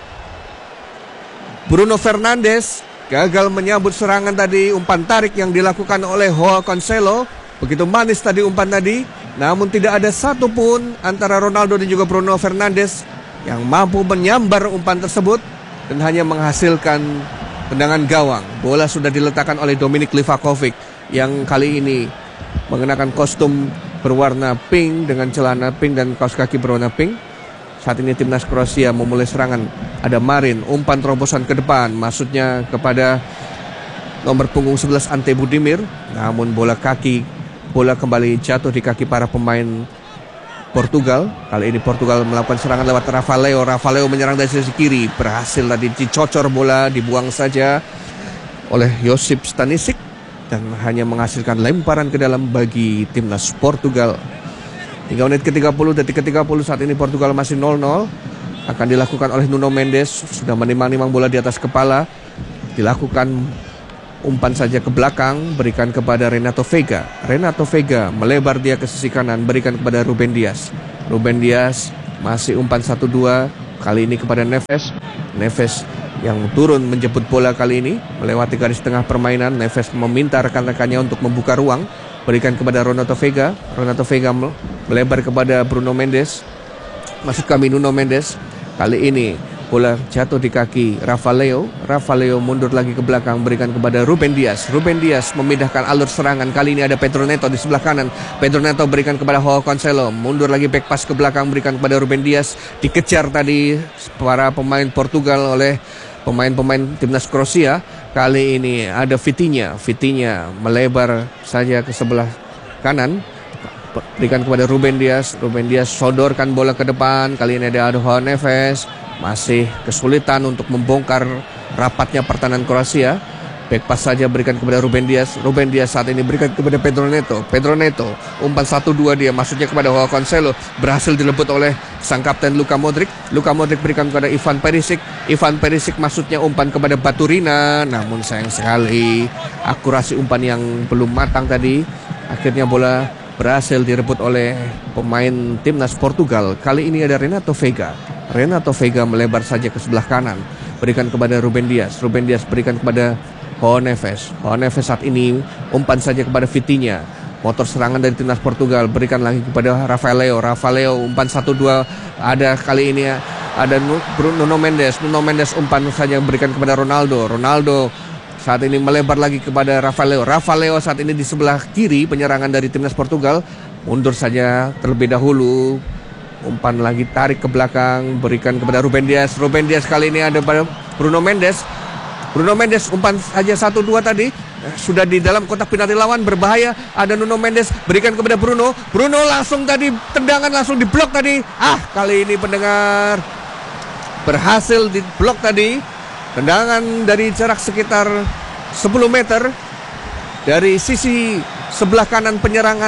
Bruno Fernandes gagal menyambut serangan tadi. Umpan tarik yang dilakukan oleh Joao Cancelo. Begitu manis tadi umpan tadi, namun tidak ada satupun antara Ronaldo dan juga Bruno Fernandes yang mampu menyambar umpan tersebut dan hanya menghasilkan tendangan gawang. Bola sudah diletakkan oleh Dominik Livakovic yang kali ini mengenakan kostum berwarna pink dengan celana pink dan kaos kaki berwarna pink. Saat ini timnas Kroasia memulai serangan. Ada Marin, umpan terobosan ke depan, maksudnya kepada nomor punggung sebelas Ante Budimir, namun bola kaki Bola kembali jatuh di kaki para pemain Portugal. Kali ini Portugal melakukan serangan lewat Rafael. Rafael menyerang dari sisi kiri. Berhasil tadi dicocor bola, dibuang saja oleh Josip Stanisic dan hanya menghasilkan lemparan ke dalam bagi timnas Portugal. Hingga menit ke tiga puluh, detik ke tiga puluh, saat ini Portugal masih nol nol. Akan dilakukan oleh Nuno Mendes. Sudah menimang-nimang bola di atas kepala. Dilakukan umpan saja ke belakang, berikan kepada Renato Vega. Renato Vega melebar dia ke sisi kanan, berikan kepada Ruben Dias. Ruben Dias masih umpan satu dua, kali ini kepada Neves. Neves yang turun menjemput bola kali ini, melewati garis tengah permainan. Neves meminta rekan-rekannya untuk membuka ruang, berikan kepada Renato Vega. Renato Vega melebar kepada Bruno Mendes, maksud kami Nuno Mendes. Kali ini bola jatuh di kaki Rafael. Rafael mundur lagi ke belakang, berikan kepada Ruben Dias. Ruben Dias memindahkan alur serangan. Kali ini ada Pedro Neto di sebelah kanan. Pedro Neto berikan kepada Joao Cancelo. Mundur lagi back pass ke belakang, berikan kepada Ruben Dias. Dikejar tadi para pemain Portugal oleh pemain-pemain timnas Kroasia. Kali ini ada Vitinha. Vitinha melebar saja ke sebelah kanan, berikan kepada Ruben Dias. Ruben Dias sodorkan bola ke depan. Kali ini ada Joao Neves. Masih kesulitan untuk membongkar rapatnya pertahanan Kroasia. Back pass saja berikan kepada Ruben Dias. Ruben Dias saat ini berikan kepada Pedro Neto. Pedro Neto umpan satu dua dia, maksudnya kepada Joao Cancelo. Berhasil dilebut oleh sang kapten Luka Modric. Luka Modric berikan kepada Ivan Perisic. Ivan Perisic maksudnya umpan kepada Baturina. Namun sayang sekali akurasi umpan yang belum matang tadi. Akhirnya bola berhasil direbut oleh pemain timnas Portugal. Kali ini ada Renato Vega. Renato Vega melebar saja ke sebelah kanan, berikan kepada Ruben Dias. Ruben Dias berikan kepada Joao Neves. Joao Neves saat ini umpan saja kepada Vitinha. Motor serangan dari timnas Portugal, berikan lagi kepada Rafael. Rafael umpan satu dua. Ada kali ini ada Nuno Mendes. Nuno Mendes umpan saja berikan kepada Ronaldo. Ronaldo saat ini melebar lagi kepada Rafael. Rafael saat ini di sebelah kiri penyerangan dari timnas Portugal. Mundur saja terlebih dahulu. Umpan lagi tarik ke belakang, berikan kepada Ruben Dias. Ruben Dias kali ini ada pada Bruno Mendes. Bruno Mendes umpan saja satu dua tadi. Sudah di dalam kotak penalti lawan, berbahaya. Ada Nuno Mendes, berikan kepada Bruno. Bruno langsung tadi, tendangan langsung diblok tadi. Ah, kali ini pendengar berhasil diblok tadi. Tendangan dari jarak sekitar sepuluh meter dari sisi sebelah kanan penyerangan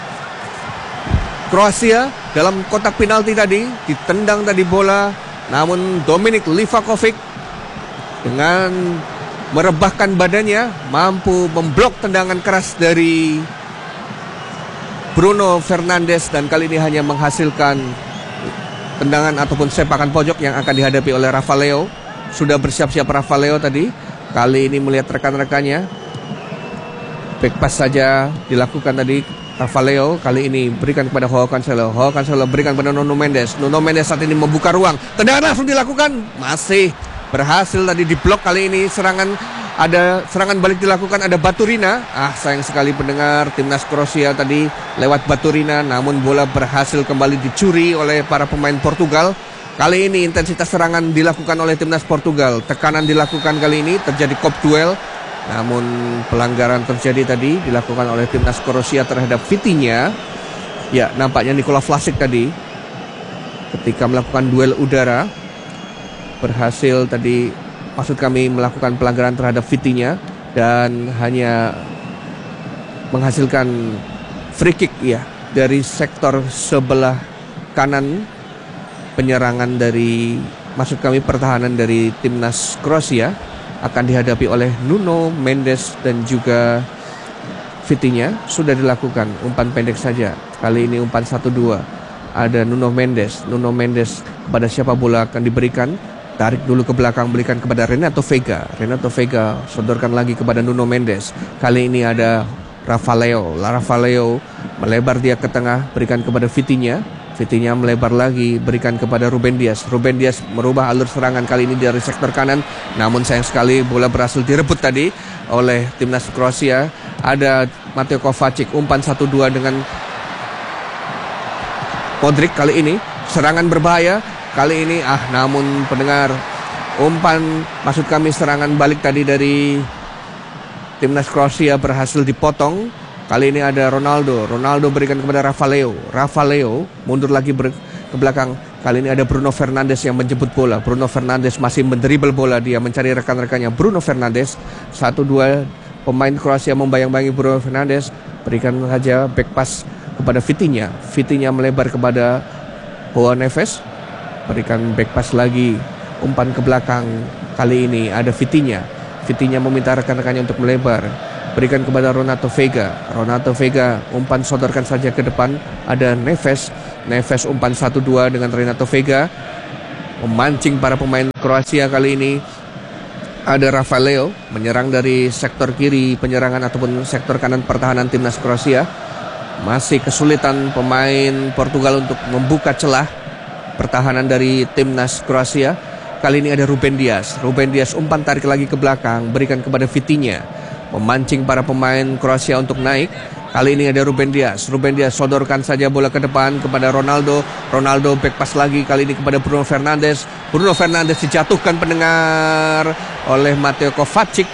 Kroasia dalam kotak penalti tadi. Ditendang tadi bola, namun Dominik Livakovic dengan merebahkan badannya mampu memblok tendangan keras dari Bruno Fernandes, dan kali ini hanya menghasilkan tendangan ataupun sepakan pojok yang akan dihadapi oleh Rafael. Sudah bersiap-siap Rafael tadi. Kali ini melihat rekan-rekannya, back pass saja dilakukan tadi. Rafael kali ini berikan kepada Joao Cancelo. Joao Cancelo berikan kepada Nuno Mendes. Nuno Mendes saat ini membuka ruang. Tendangan langsung dilakukan. Masih berhasil tadi diblok kali ini. Serangan ada serangan balik dilakukan, ada Baturina. Ah, sayang sekali pendengar, timnas Kroasia tadi lewat Baturina, namun bola berhasil kembali dicuri oleh para pemain Portugal. Kali ini intensitas serangan dilakukan oleh timnas Portugal. Tekanan dilakukan kali ini, terjadi kop duel. Namun pelanggaran terjadi tadi dilakukan oleh timnas Kroasia terhadap Vitinha. Ya, nampaknya Nikola Vlasic tadi ketika melakukan duel udara berhasil tadi, maksud kami melakukan pelanggaran terhadap Vitinha dan hanya menghasilkan free kick ya dari sektor sebelah kanan penyerangan dari, maksud kami pertahanan dari timnas Kroasia akan dihadapi oleh Nuno Mendes dan juga Vitinha. Sudah dilakukan umpan pendek saja. Kali ini umpan satu dua. Ada Nuno Mendes. Nuno Mendes pada siapa bola akan diberikan? Tarik dulu ke belakang, berikan kepada Renato Veiga. Renato Veiga sodorkan lagi kepada Nuno Mendes. Kali ini ada Rafael. Rafael melebar dia ke tengah, berikan kepada Vitinha. Vitinha melebar lagi, berikan kepada Ruben Dias. Ruben Dias merubah alur serangan kali ini dari sektor kanan. Namun sayang sekali bola berhasil direbut tadi oleh timnas Kroasia. Ada Mateo Kovacic, umpan satu dua dengan Modric kali ini. Serangan berbahaya kali ini. Ah, namun pendengar, umpan, maksud kami serangan balik tadi dari timnas Kroasia berhasil dipotong. Kali ini ada Ronaldo. Ronaldo berikan kepada Rafael. Rafael mundur lagi ber- ke belakang. Kali ini ada Bruno Fernandes yang menjemput bola. Bruno Fernandes masih mendribel bola. Dia mencari rekan-rekannya. Bruno Fernandes. Satu dua pemain Kroasia membayang-bayangi Bruno Fernandes. Berikan saja back pass kepada Vitinha. Vitinha melebar kepada Joao Neves. Berikan back pass lagi. Umpan ke belakang. Kali ini ada Vitinha. Vitinha meminta rekan-rekannya untuk melebar. Berikan kepada Renato Veiga. Renato Veiga umpan sodorkan saja ke depan. Ada Neves. Neves umpan satu dua dengan Renato Veiga. Memancing para pemain Kroasia kali ini. Ada Rafael menyerang dari sektor kiri penyerangan ataupun sektor kanan pertahanan timnas Kroasia. Masih kesulitan pemain Portugal untuk membuka celah pertahanan dari timnas Kroasia. Kali ini ada Ruben Dias. Ruben Dias umpan tarik lagi ke belakang. Berikan kepada Vitinha. Memancing para pemain Kroasia untuk naik. Kali ini ada Ruben Dias. Ruben Dias sodorkan saja bola ke depan kepada Ronaldo. Ronaldo back pass lagi kali ini kepada Bruno Fernandes. Bruno Fernandes dijatuhkan pendengar oleh Mateo Kovacic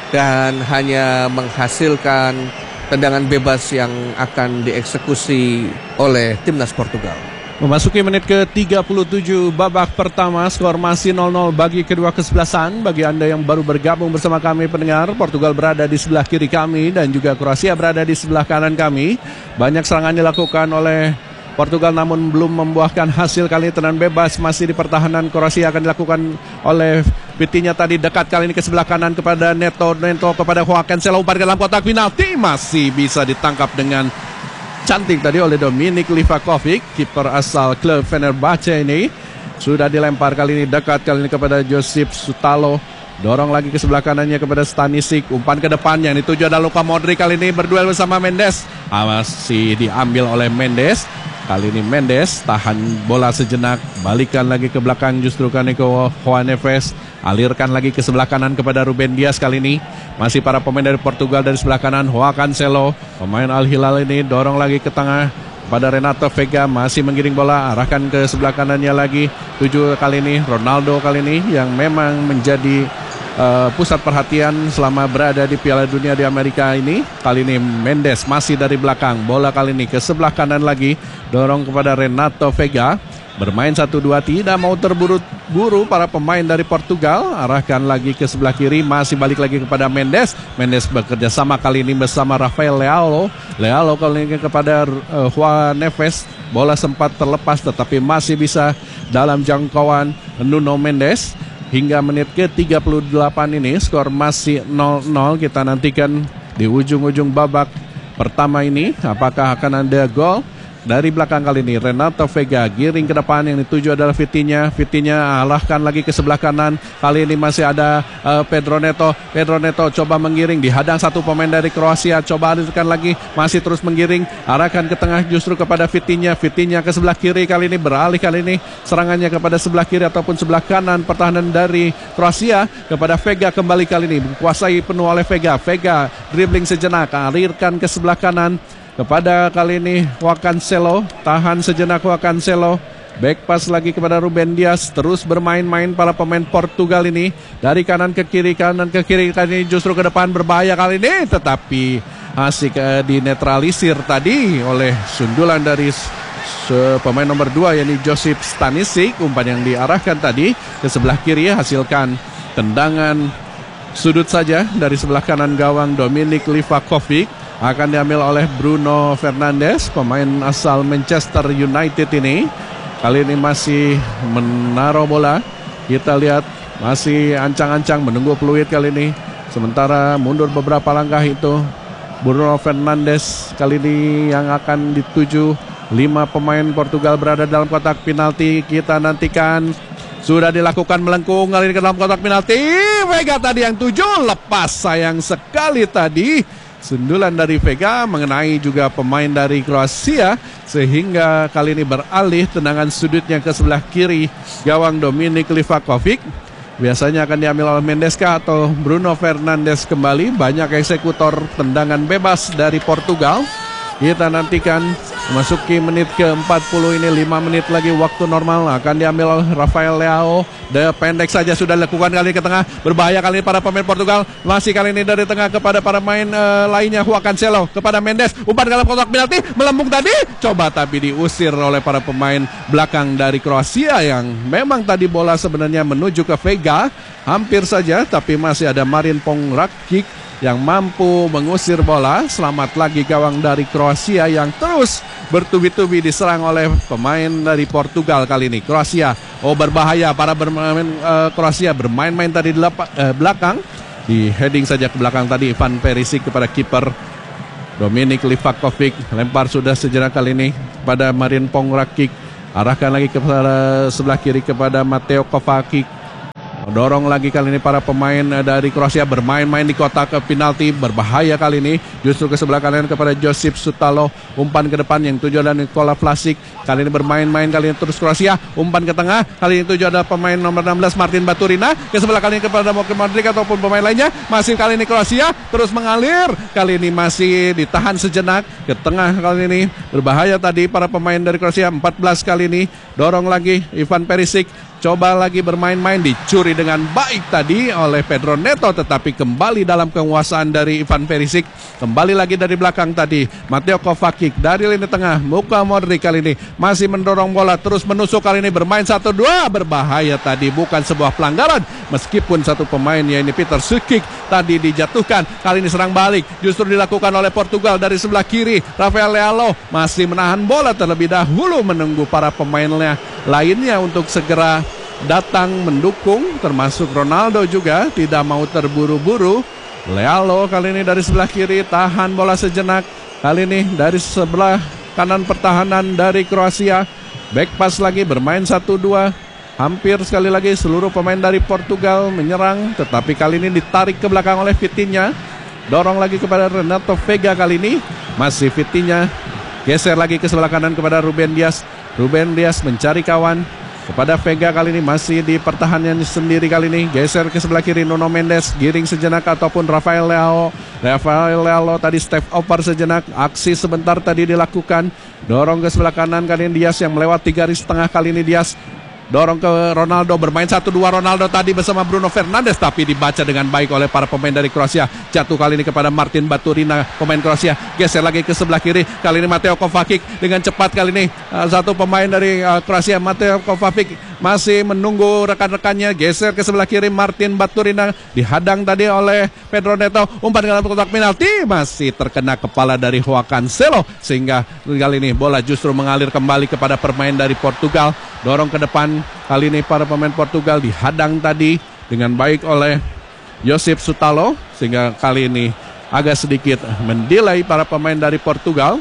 dan hanya menghasilkan tendangan bebas yang akan dieksekusi oleh timnas Portugal. Memasuki menit ke tiga puluh tujuh babak pertama, skor masih nol nol bagi kedua kesebelasan. Bagi Anda yang baru bergabung bersama kami pendengar, Portugal berada di sebelah kiri kami dan juga Kroasia berada di sebelah kanan kami. Banyak serangan dilakukan oleh Portugal namun belum membuahkan hasil. Kali ini tendangan bebas masih di pertahanan Kroasia akan dilakukan oleh Vitinha tadi, dekat kali ini ke sebelah kanan kepada Neto. Neto kepada Joao Cancelo, umpan ke dalam kotak penalti, masih bisa ditangkap dengan cantik tadi oleh Dominik Livakovic, kiper asal klub Fenerbahce ini. Sudah dilempar kali ini dekat kali ini kepada Josip Sutalo. Dorong lagi ke sebelah kanannya kepada Stanisic. Umpan ke depan yang dituju ada Luka Modric kali ini berduel bersama Mendes. Ah, masih diambil oleh Mendes. Kali ini Mendes tahan bola sejenak, balikan lagi ke belakang justru kan ke Joao Neves. Alirkan lagi ke sebelah kanan kepada Ruben Dias kali ini. Masih para pemain dari Portugal dari sebelah kanan. Joao Cancelo, pemain Al Hilal ini dorong lagi ke tengah pada Renato Veiga. Masih menggiring bola, arahkan ke sebelah kanannya lagi. Tujuh kali ini Ronaldo kali ini yang memang menjadi uh, pusat perhatian selama berada di Piala Dunia di Amerika ini. Kali ini Mendes masih dari belakang. Bola kali ini ke sebelah kanan lagi. Dorong kepada Renato Veiga. Bermain satu dua, tidak mau terburu-buru para pemain dari Portugal. Arahkan lagi ke sebelah kiri, masih balik lagi kepada Mendes. Mendes bekerja sama kali ini bersama Rafael Leao. Leao kali ini kepada uh, Joao Neves. Bola sempat terlepas tetapi masih bisa dalam jangkauan Nuno Mendes. Hingga menit ke tiga puluh delapan ini skor masih nol nol. Kita nantikan di ujung-ujung babak pertama ini apakah akan ada gol. Dari belakang kali ini Renato Veiga giring ke depan, yang dituju adalah Vitinha. Vitinha arahkan lagi ke sebelah kanan. Kali ini masih ada uh, Pedro Neto. Pedro Neto coba menggiring, dihadang satu pemain dari Kroasia. Coba alirkan lagi, masih terus menggiring. Arahkan ke tengah justru kepada Vitinha. Vitinha ke sebelah kiri kali ini, beralih kali ini serangannya kepada sebelah kiri ataupun sebelah kanan pertahanan dari Kroasia kepada Veiga. Kembali kali ini dikuasai penuh oleh Veiga. Veiga dribbling sejenak, alirkan ke sebelah kanan kepada kali ini Joao Cancelo. Tahan sejenak Joao Cancelo. Back pass lagi kepada Ruben Dias. Terus bermain-main para pemain Portugal ini. Dari kanan ke kiri, kanan ke kiri. Kali ini justru ke depan berbahaya kali ini. Tetapi asik uh, dinetralisir tadi oleh sundulan dari uh, pemain nomor dua yakni Josip Stanisic. Umpan yang diarahkan tadi ke sebelah kiri hasilkan tendangan sudut saja dari sebelah kanan gawang Dominik Livakovic. akan diambil oleh Bruno Fernandes, pemain asal Manchester United ini. Kali ini masih menaruh bola. Kita lihat masih ancang-ancang menunggu peluit kali ini. Sementara mundur beberapa langkah itu Bruno Fernandes kali ini yang akan dituju. Lima pemain Portugal berada dalam kotak penalti. Kita nantikan. Sudah dilakukan melengkung kali ini ke dalam kotak penalti. Vega tadi yang tujuh, lepas sayang sekali tadi. Sundulan dari Vega mengenai juga pemain dari Kroasia, sehingga kali ini beralih tendangan sudutnya ke sebelah kiri gawang Dominik Livakovic. Biasanya akan diambil oleh Mendeska atau Bruno Fernandes kembali. Banyak eksekutor tendangan bebas dari Portugal. Kita nantikan memasuki menit ke empat puluh ini, lima menit lagi waktu normal. Akan diambil oleh Rafael Leao. De pendek saja sudah dilakukan kali ini ke tengah. Berbahaya kali ini para pemain Portugal. Masih kali ini dari tengah kepada para pemain uh, lainnya. Joao Cancelo kepada Mendes. Umpan dalam kotak penalti. Melambung tadi. Coba tapi diusir oleh para pemain belakang dari Kroasia, yang memang tadi bola sebenarnya menuju ke Vega. Hampir saja, tapi masih ada Marin Pongracic yang mampu mengusir bola. Selamat lagi gawang dari Kroasia yang terus bertubi-tubi diserang oleh pemain dari Portugal kali ini. Kroasia, oh berbahaya para bermain uh, Kroasia bermain-main tadi di lapa, uh, belakang. Di heading saja ke belakang tadi Ivan Perisic kepada kiper Dominik Livakovic. Lempar sudah sejenak kali ini pada Marin Pongracic. Arahkan lagi kepada sebelah kiri kepada Mateo Kovacic. Dorong lagi kali ini para pemain dari Kroasia bermain-main di kotak penalti. Berbahaya kali ini justru ke sebelah kanan kepada Josip Sutalo. Umpan ke depan yang tujuan adalah Nikola Vlasic. Kali ini bermain-main kali ini terus Kroasia. Umpan ke tengah. Kali ini tujuan adalah pemain nomor enam belas Martin Baturina. Ke sebelah kali ini kepada Luka Modric ataupun pemain lainnya. Masih kali ini Kroasia terus mengalir. Kali ini masih ditahan sejenak ke tengah kali ini. Berbahaya tadi para pemain dari Kroasia. empat belas kali ini. Dorong lagi Ivan Perisic. Coba lagi bermain-main, dicuri dengan baik tadi oleh Pedro Neto, tetapi kembali dalam penguasaan dari Ivan Perisic. Kembali lagi dari belakang tadi Mateo Kovacic dari lini tengah. Luka Modric kali ini masih mendorong bola, terus menusuk kali ini bermain satu dua. Berbahaya tadi, bukan sebuah pelanggaran meskipun satu pemain yaitu Peter Sukic tadi dijatuhkan. Kali ini serang balik justru dilakukan oleh Portugal dari sebelah kiri. Rafael Leao masih menahan bola terlebih dahulu, menunggu para pemainnya lainnya untuk segera datang mendukung, termasuk Ronaldo juga tidak mau terburu-buru. Leao kali ini dari sebelah kiri tahan bola sejenak. Kali ini dari sebelah kanan pertahanan dari Kroasia. Back pass lagi bermain satu dua. Hampir sekali lagi seluruh pemain dari Portugal menyerang, tetapi kali ini ditarik ke belakang oleh Vitinha. Dorong lagi kepada Renato Vega kali ini. Masih Vitinha. Geser lagi ke sebelah kanan kepada Ruben Dias. Ruben Dias mencari kawan kepada Vega kali ini, masih di pertahanan sendiri kali ini. Geser ke sebelah kiri Nuno Mendes, giring sejenak ataupun Rafael Leao. Rafael Leao tadi step over sejenak, aksi sebentar tadi dilakukan. Dorong ke sebelah kanan kali ini Dias yang melewati garis tengah kali ini. Dias dorong ke Ronaldo, bermain satu dua. Ronaldo tadi bersama Bruno Fernandes, tapi dibaca dengan baik oleh para pemain dari Kroasia. Jatuh kali ini kepada Martin Baturina, pemain Kroasia. Geser lagi ke sebelah kiri, kali ini Mateo Kovacic dengan cepat kali ini. uh, Satu pemain dari uh, Kroasia, Mateo Kovacic masih menunggu rekan-rekannya. Geser ke sebelah kiri Martin Baturina, dihadang tadi oleh Pedro Neto. Umpan dalam kotak penalti, masih terkena kepala dari Joao Cancelo, sehingga kali ini bola justru mengalir kembali kepada pemain dari Portugal. Dorong ke depan, kali ini para pemain Portugal dihadang tadi dengan baik oleh Josip Sutalo, sehingga kali ini agak sedikit mendelay para pemain dari Portugal.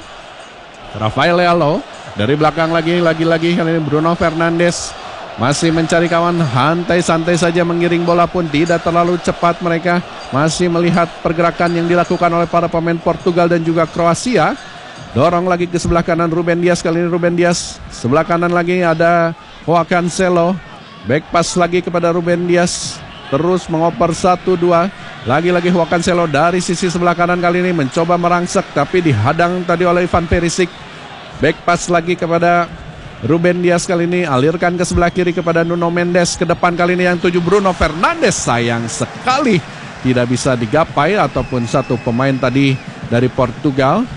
Rafael Leao dari belakang lagi, lagi-lagi kali ini Bruno Fernandes masih mencari kawan, santai-santai saja mengiring bola pun tidak terlalu cepat mereka. Masih melihat pergerakan yang dilakukan oleh para pemain Portugal dan juga Kroasia. Dorong lagi ke sebelah kanan Ruben Dias, kali ini Ruben Dias. Sebelah kanan lagi ada Joao Cancelo. Back pass lagi kepada Ruben Dias. Terus mengoper satu dua. Lagi-lagi Joao Cancelo dari sisi sebelah kanan kali ini mencoba merangsek, tapi dihadang tadi oleh Ivan Perisic. Back pass lagi kepada Ruben Dias kali ini. Alirkan ke sebelah kiri kepada Nuno Mendes. Ke depan kali ini yang tujuh Bruno Fernandes. Sayang sekali tidak bisa digapai ataupun satu pemain tadi dari Portugal.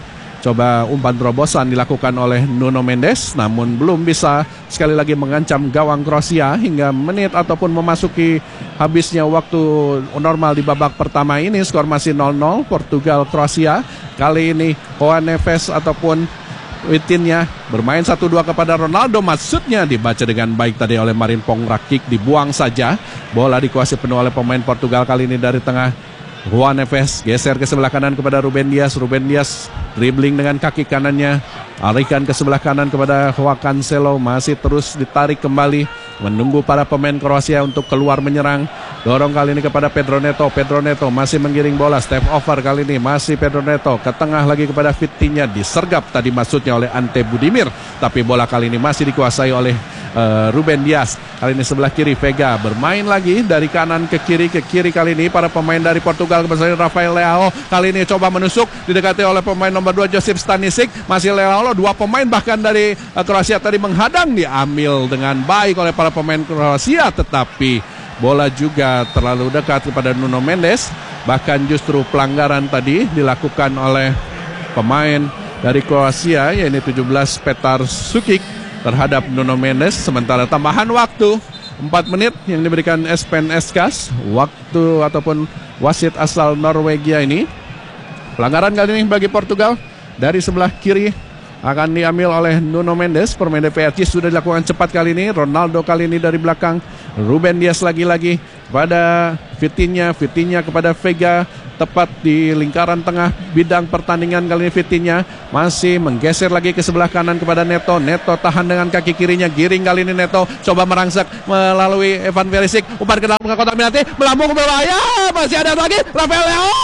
Coba umpan terobosan dilakukan oleh Nuno Mendes, namun belum bisa sekali lagi mengancam gawang Kroasia hingga menit ataupun memasuki habisnya waktu normal di babak pertama ini. Skor masih nol nol Portugal Kroasia. Kali ini Juan Neves ataupun Vitinha bermain satu dua kepada Ronaldo, maksudnya dibaca dengan baik tadi oleh Marin Pongrakic, dibuang saja. Bola dikuasai penuh oleh pemain Portugal kali ini dari tengah. Juan Neves geser ke sebelah kanan kepada Ruben Dias. Ruben Dias dribbling dengan kaki kanannya, alihkan ke sebelah kanan kepada Joao Cancelo, masih terus ditarik kembali, menunggu para pemain Kroasia untuk keluar menyerang. Dorong kali ini kepada Pedro Neto. Pedro Neto masih menggiring bola, step over kali ini masih Pedro Neto, ke tengah lagi kepada Vitinha, disergap tadi maksudnya oleh Ante Budimir, tapi bola kali ini masih dikuasai oleh uh, Ruben Dias. Kali ini sebelah kiri Vega bermain lagi dari kanan ke kiri, ke kiri kali ini para pemain dari Portugal bersama Rafael Leao. Kali ini coba menusuk, didekati oleh pemain nomor dua Josip Stanisic, masih Leao. Dua pemain bahkan dari uh, Kroasia tadi menghadang, diambil dengan baik oleh para pemain Kroasia, tetapi bola juga terlalu dekat kepada Nuno Mendes. Bahkan justru pelanggaran tadi dilakukan oleh pemain dari Kroasia, yaitu tujuh belas Petar Sukic terhadap Nuno Mendes. Sementara tambahan waktu empat menit yang diberikan Espen Eskas, waktu ataupun wasit asal Norwegia ini. Pelanggaran kali ini bagi Portugal dari sebelah kiri akan diambil oleh Nuno Mendes. Permain D P R C sudah dilakukan cepat kali ini. Ronaldo kali ini dari belakang. Ruben Dias lagi-lagi kepada Vitinha. Vitinha kepada Vega, tepat di lingkaran tengah bidang pertandingan kali ini. Vitinha masih menggeser lagi ke sebelah kanan kepada Neto. Neto tahan dengan kaki kirinya, giring kali ini Neto, coba merangsek melalui Evan Perisic, umpan ke dalam kotak penalti, melambung ke berbahaya, masih ada lagi Rafael Leao.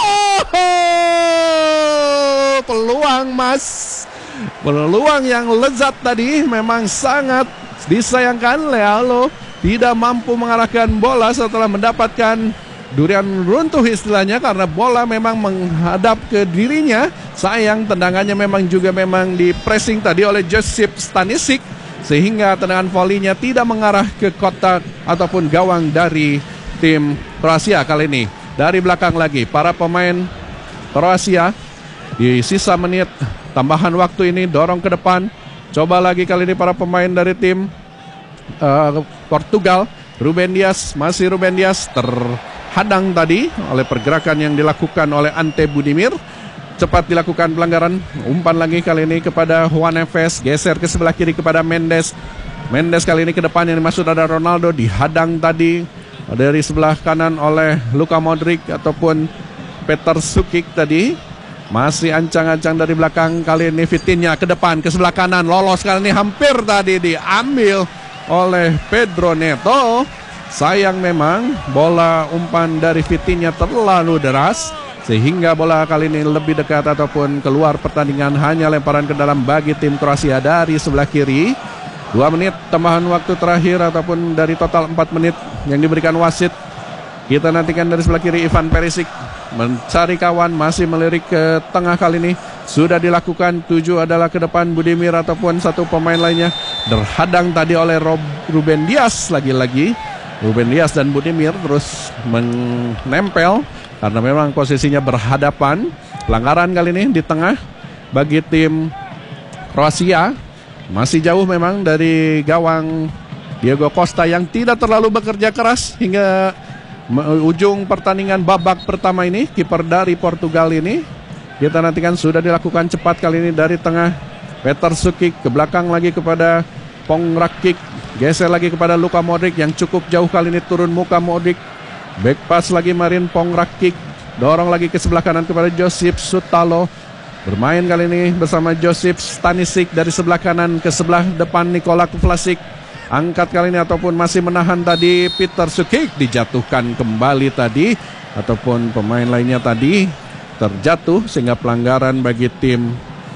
Peluang Mas, peluang yang lezat tadi, memang sangat disayangkan Leao tidak mampu mengarahkan bola setelah mendapatkan durian runtuh istilahnya, karena bola memang menghadap ke dirinya. Sayang tendangannya memang juga memang di pressing tadi oleh Josip Stanisic, sehingga tendangan volley-nya tidak mengarah ke kotak ataupun gawang dari tim Kroasia. Kali ini dari belakang lagi para pemain Kroasia di sisa menit tambahan waktu ini dorong ke depan. Coba lagi kali ini para pemain dari tim uh, Portugal. Ruben Dias, masih Ruben Dias terhadang tadi oleh pergerakan yang dilakukan oleh Ante Budimir. Cepat dilakukan pelanggaran. Umpan lagi kali ini kepada Juan Neves, geser ke sebelah kiri kepada Mendes. Mendes kali ini ke depan, yang dimaksud ada Ronaldo, dihadang tadi dari sebelah kanan oleh Luka Modric ataupun Petar Sukic tadi. Masih ancang-ancang dari belakang kali ini Vitinha ke depan ke sebelah kanan, lolos kali ini, hampir tadi diambil oleh Pedro Neto. Sayang memang bola umpan dari Vitinha terlalu deras, sehingga bola kali ini lebih dekat ataupun keluar pertandingan. Hanya lemparan ke dalam bagi tim Kroasia dari sebelah kiri. Dua menit tambahan waktu terakhir ataupun dari total empat menit yang diberikan wasit. Kita nantikan dari sebelah kiri Ivan Perisic mencari kawan, masih melirik ke tengah kali ini. Sudah dilakukan, tujuh adalah ke depan Budimir ataupun satu pemain lainnya. Terhadang tadi oleh Rob, Ruben Dias lagi-lagi. Ruben Dias dan Budimir terus menempel karena memang posisinya berhadapan. Pelanggaran kali ini di tengah bagi tim Kroasia. Masih jauh memang dari gawang Diego Costa yang tidak terlalu bekerja keras hingga ujung pertandingan babak pertama ini. Kiper dari Portugal ini kita nantikan sudah dilakukan cepat kali ini dari tengah. Petar Sukic ke belakang lagi kepada Pongrakic, geser lagi kepada Luka Modric yang cukup jauh kali ini, turun muka Modric. Back pass lagi Marin Pongrakic, dorong lagi ke sebelah kanan kepada Josip Sutalo. Bermain kali ini bersama Josip Stanisic dari sebelah kanan ke sebelah depan Nikola Vlasic. Angkat kali ini ataupun masih menahan tadi Petar Sukic, dijatuhkan kembali tadi ataupun pemain lainnya tadi terjatuh, sehingga pelanggaran bagi tim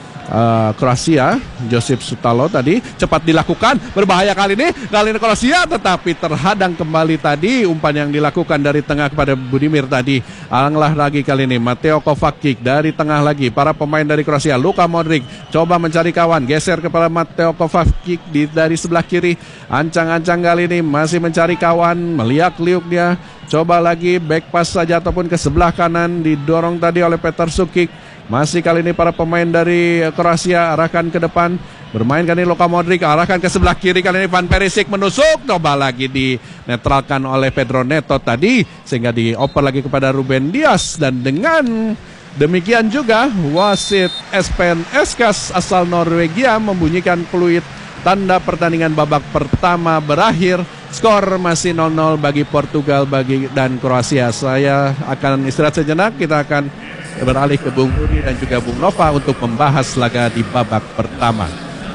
uh, Kroasia. Josip Sutalo tadi cepat dilakukan, berbahaya kali ini kali ini Kroasia, tetapi terhadang kembali tadi umpan yang dilakukan dari tengah kepada Budimir tadi. Alanglah lagi kali ini Mateo Kovacic dari tengah lagi, para pemain dari Kroasia. Luka Modric coba mencari kawan, geser kepada Mateo Kovacic di, dari sebelah kiri. Ancang-ancang kali ini masih mencari kawan, meliak-liuk dia Coba lagi back pass saja ataupun ke sebelah kanan, didorong tadi oleh Petar Sukic. Masih kali ini para pemain dari Kroasia arahkan ke depan. Bermain kali ini Luka Modric, arahkan ke sebelah kiri, kali ini Van Perisic menusuk. Coba lagi dinetralkan oleh Pedro Neto tadi, sehingga dioper lagi kepada Ruben Dias. Dan dengan demikian juga wasit Espen Eskas asal Norwegia membunyikan peluit tanda pertandingan babak pertama berakhir. Skor masih nol nol bagi Portugal bagi dan Kroasia. Saya akan istirahat sejenak. Kita akan beralih ke Bung Rudi dan juga Bung Nova untuk membahas laga di babak pertama.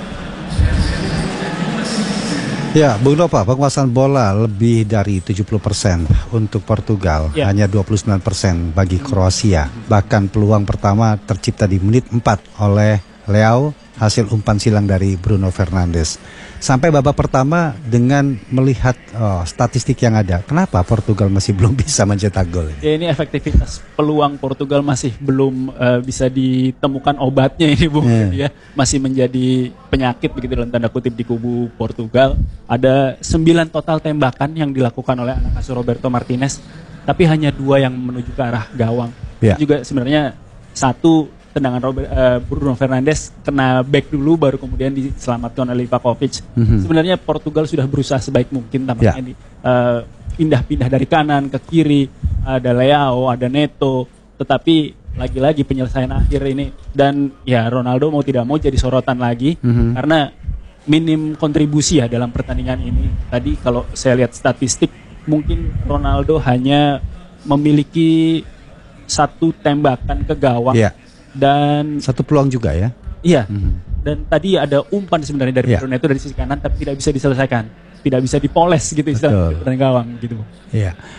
Ya, Bung Nova, penguasaan bola lebih dari tujuh puluh persen untuk Portugal, ya. Hanya dua puluh sembilan persen bagi Kroasia. Bahkan peluang pertama tercipta di menit empat oleh Leao, hasil umpan silang dari Bruno Fernandes. Sampai babak pertama dengan melihat oh, statistik yang ada, kenapa Portugal masih belum bisa mencetak gol? Ya, ini efektivitas peluang Portugal masih belum uh, bisa ditemukan obatnya ini, Bung. Yeah. Ya, masih menjadi penyakit begitu dalam tanda kutip di kubu Portugal. Ada sembilan total tembakan yang dilakukan oleh anak asuh Roberto Martinez, tapi hanya dua yang menuju ke arah gawang. Yeah. Juga sebenarnya satu tendangan Robert, uh, Bruno Fernandes kena back dulu baru kemudian diselamatkan oleh Livakovic. Mm-hmm. Sebenarnya Portugal sudah berusaha sebaik mungkin tampaknya yeah. di uh, pindah-pindah dari kanan ke kiri, ada Leao, ada Neto, tetapi lagi-lagi penyelesaian akhir ini dan ya Ronaldo mau tidak mau jadi sorotan lagi mm-hmm. karena minim kontribusi ya dalam pertandingan ini. Tadi kalau saya lihat statistik mungkin Ronaldo hanya memiliki satu tembakan ke gawang. Yeah. Dan satu peluang juga ya. Iya. Mm-hmm. Dan tadi ada umpan sebenarnya dari yeah. Bruno itu dari sisi kanan tapi tidak bisa diselesaikan. Tidak bisa dipoles gitu istilah dari gawang gitu. Iya.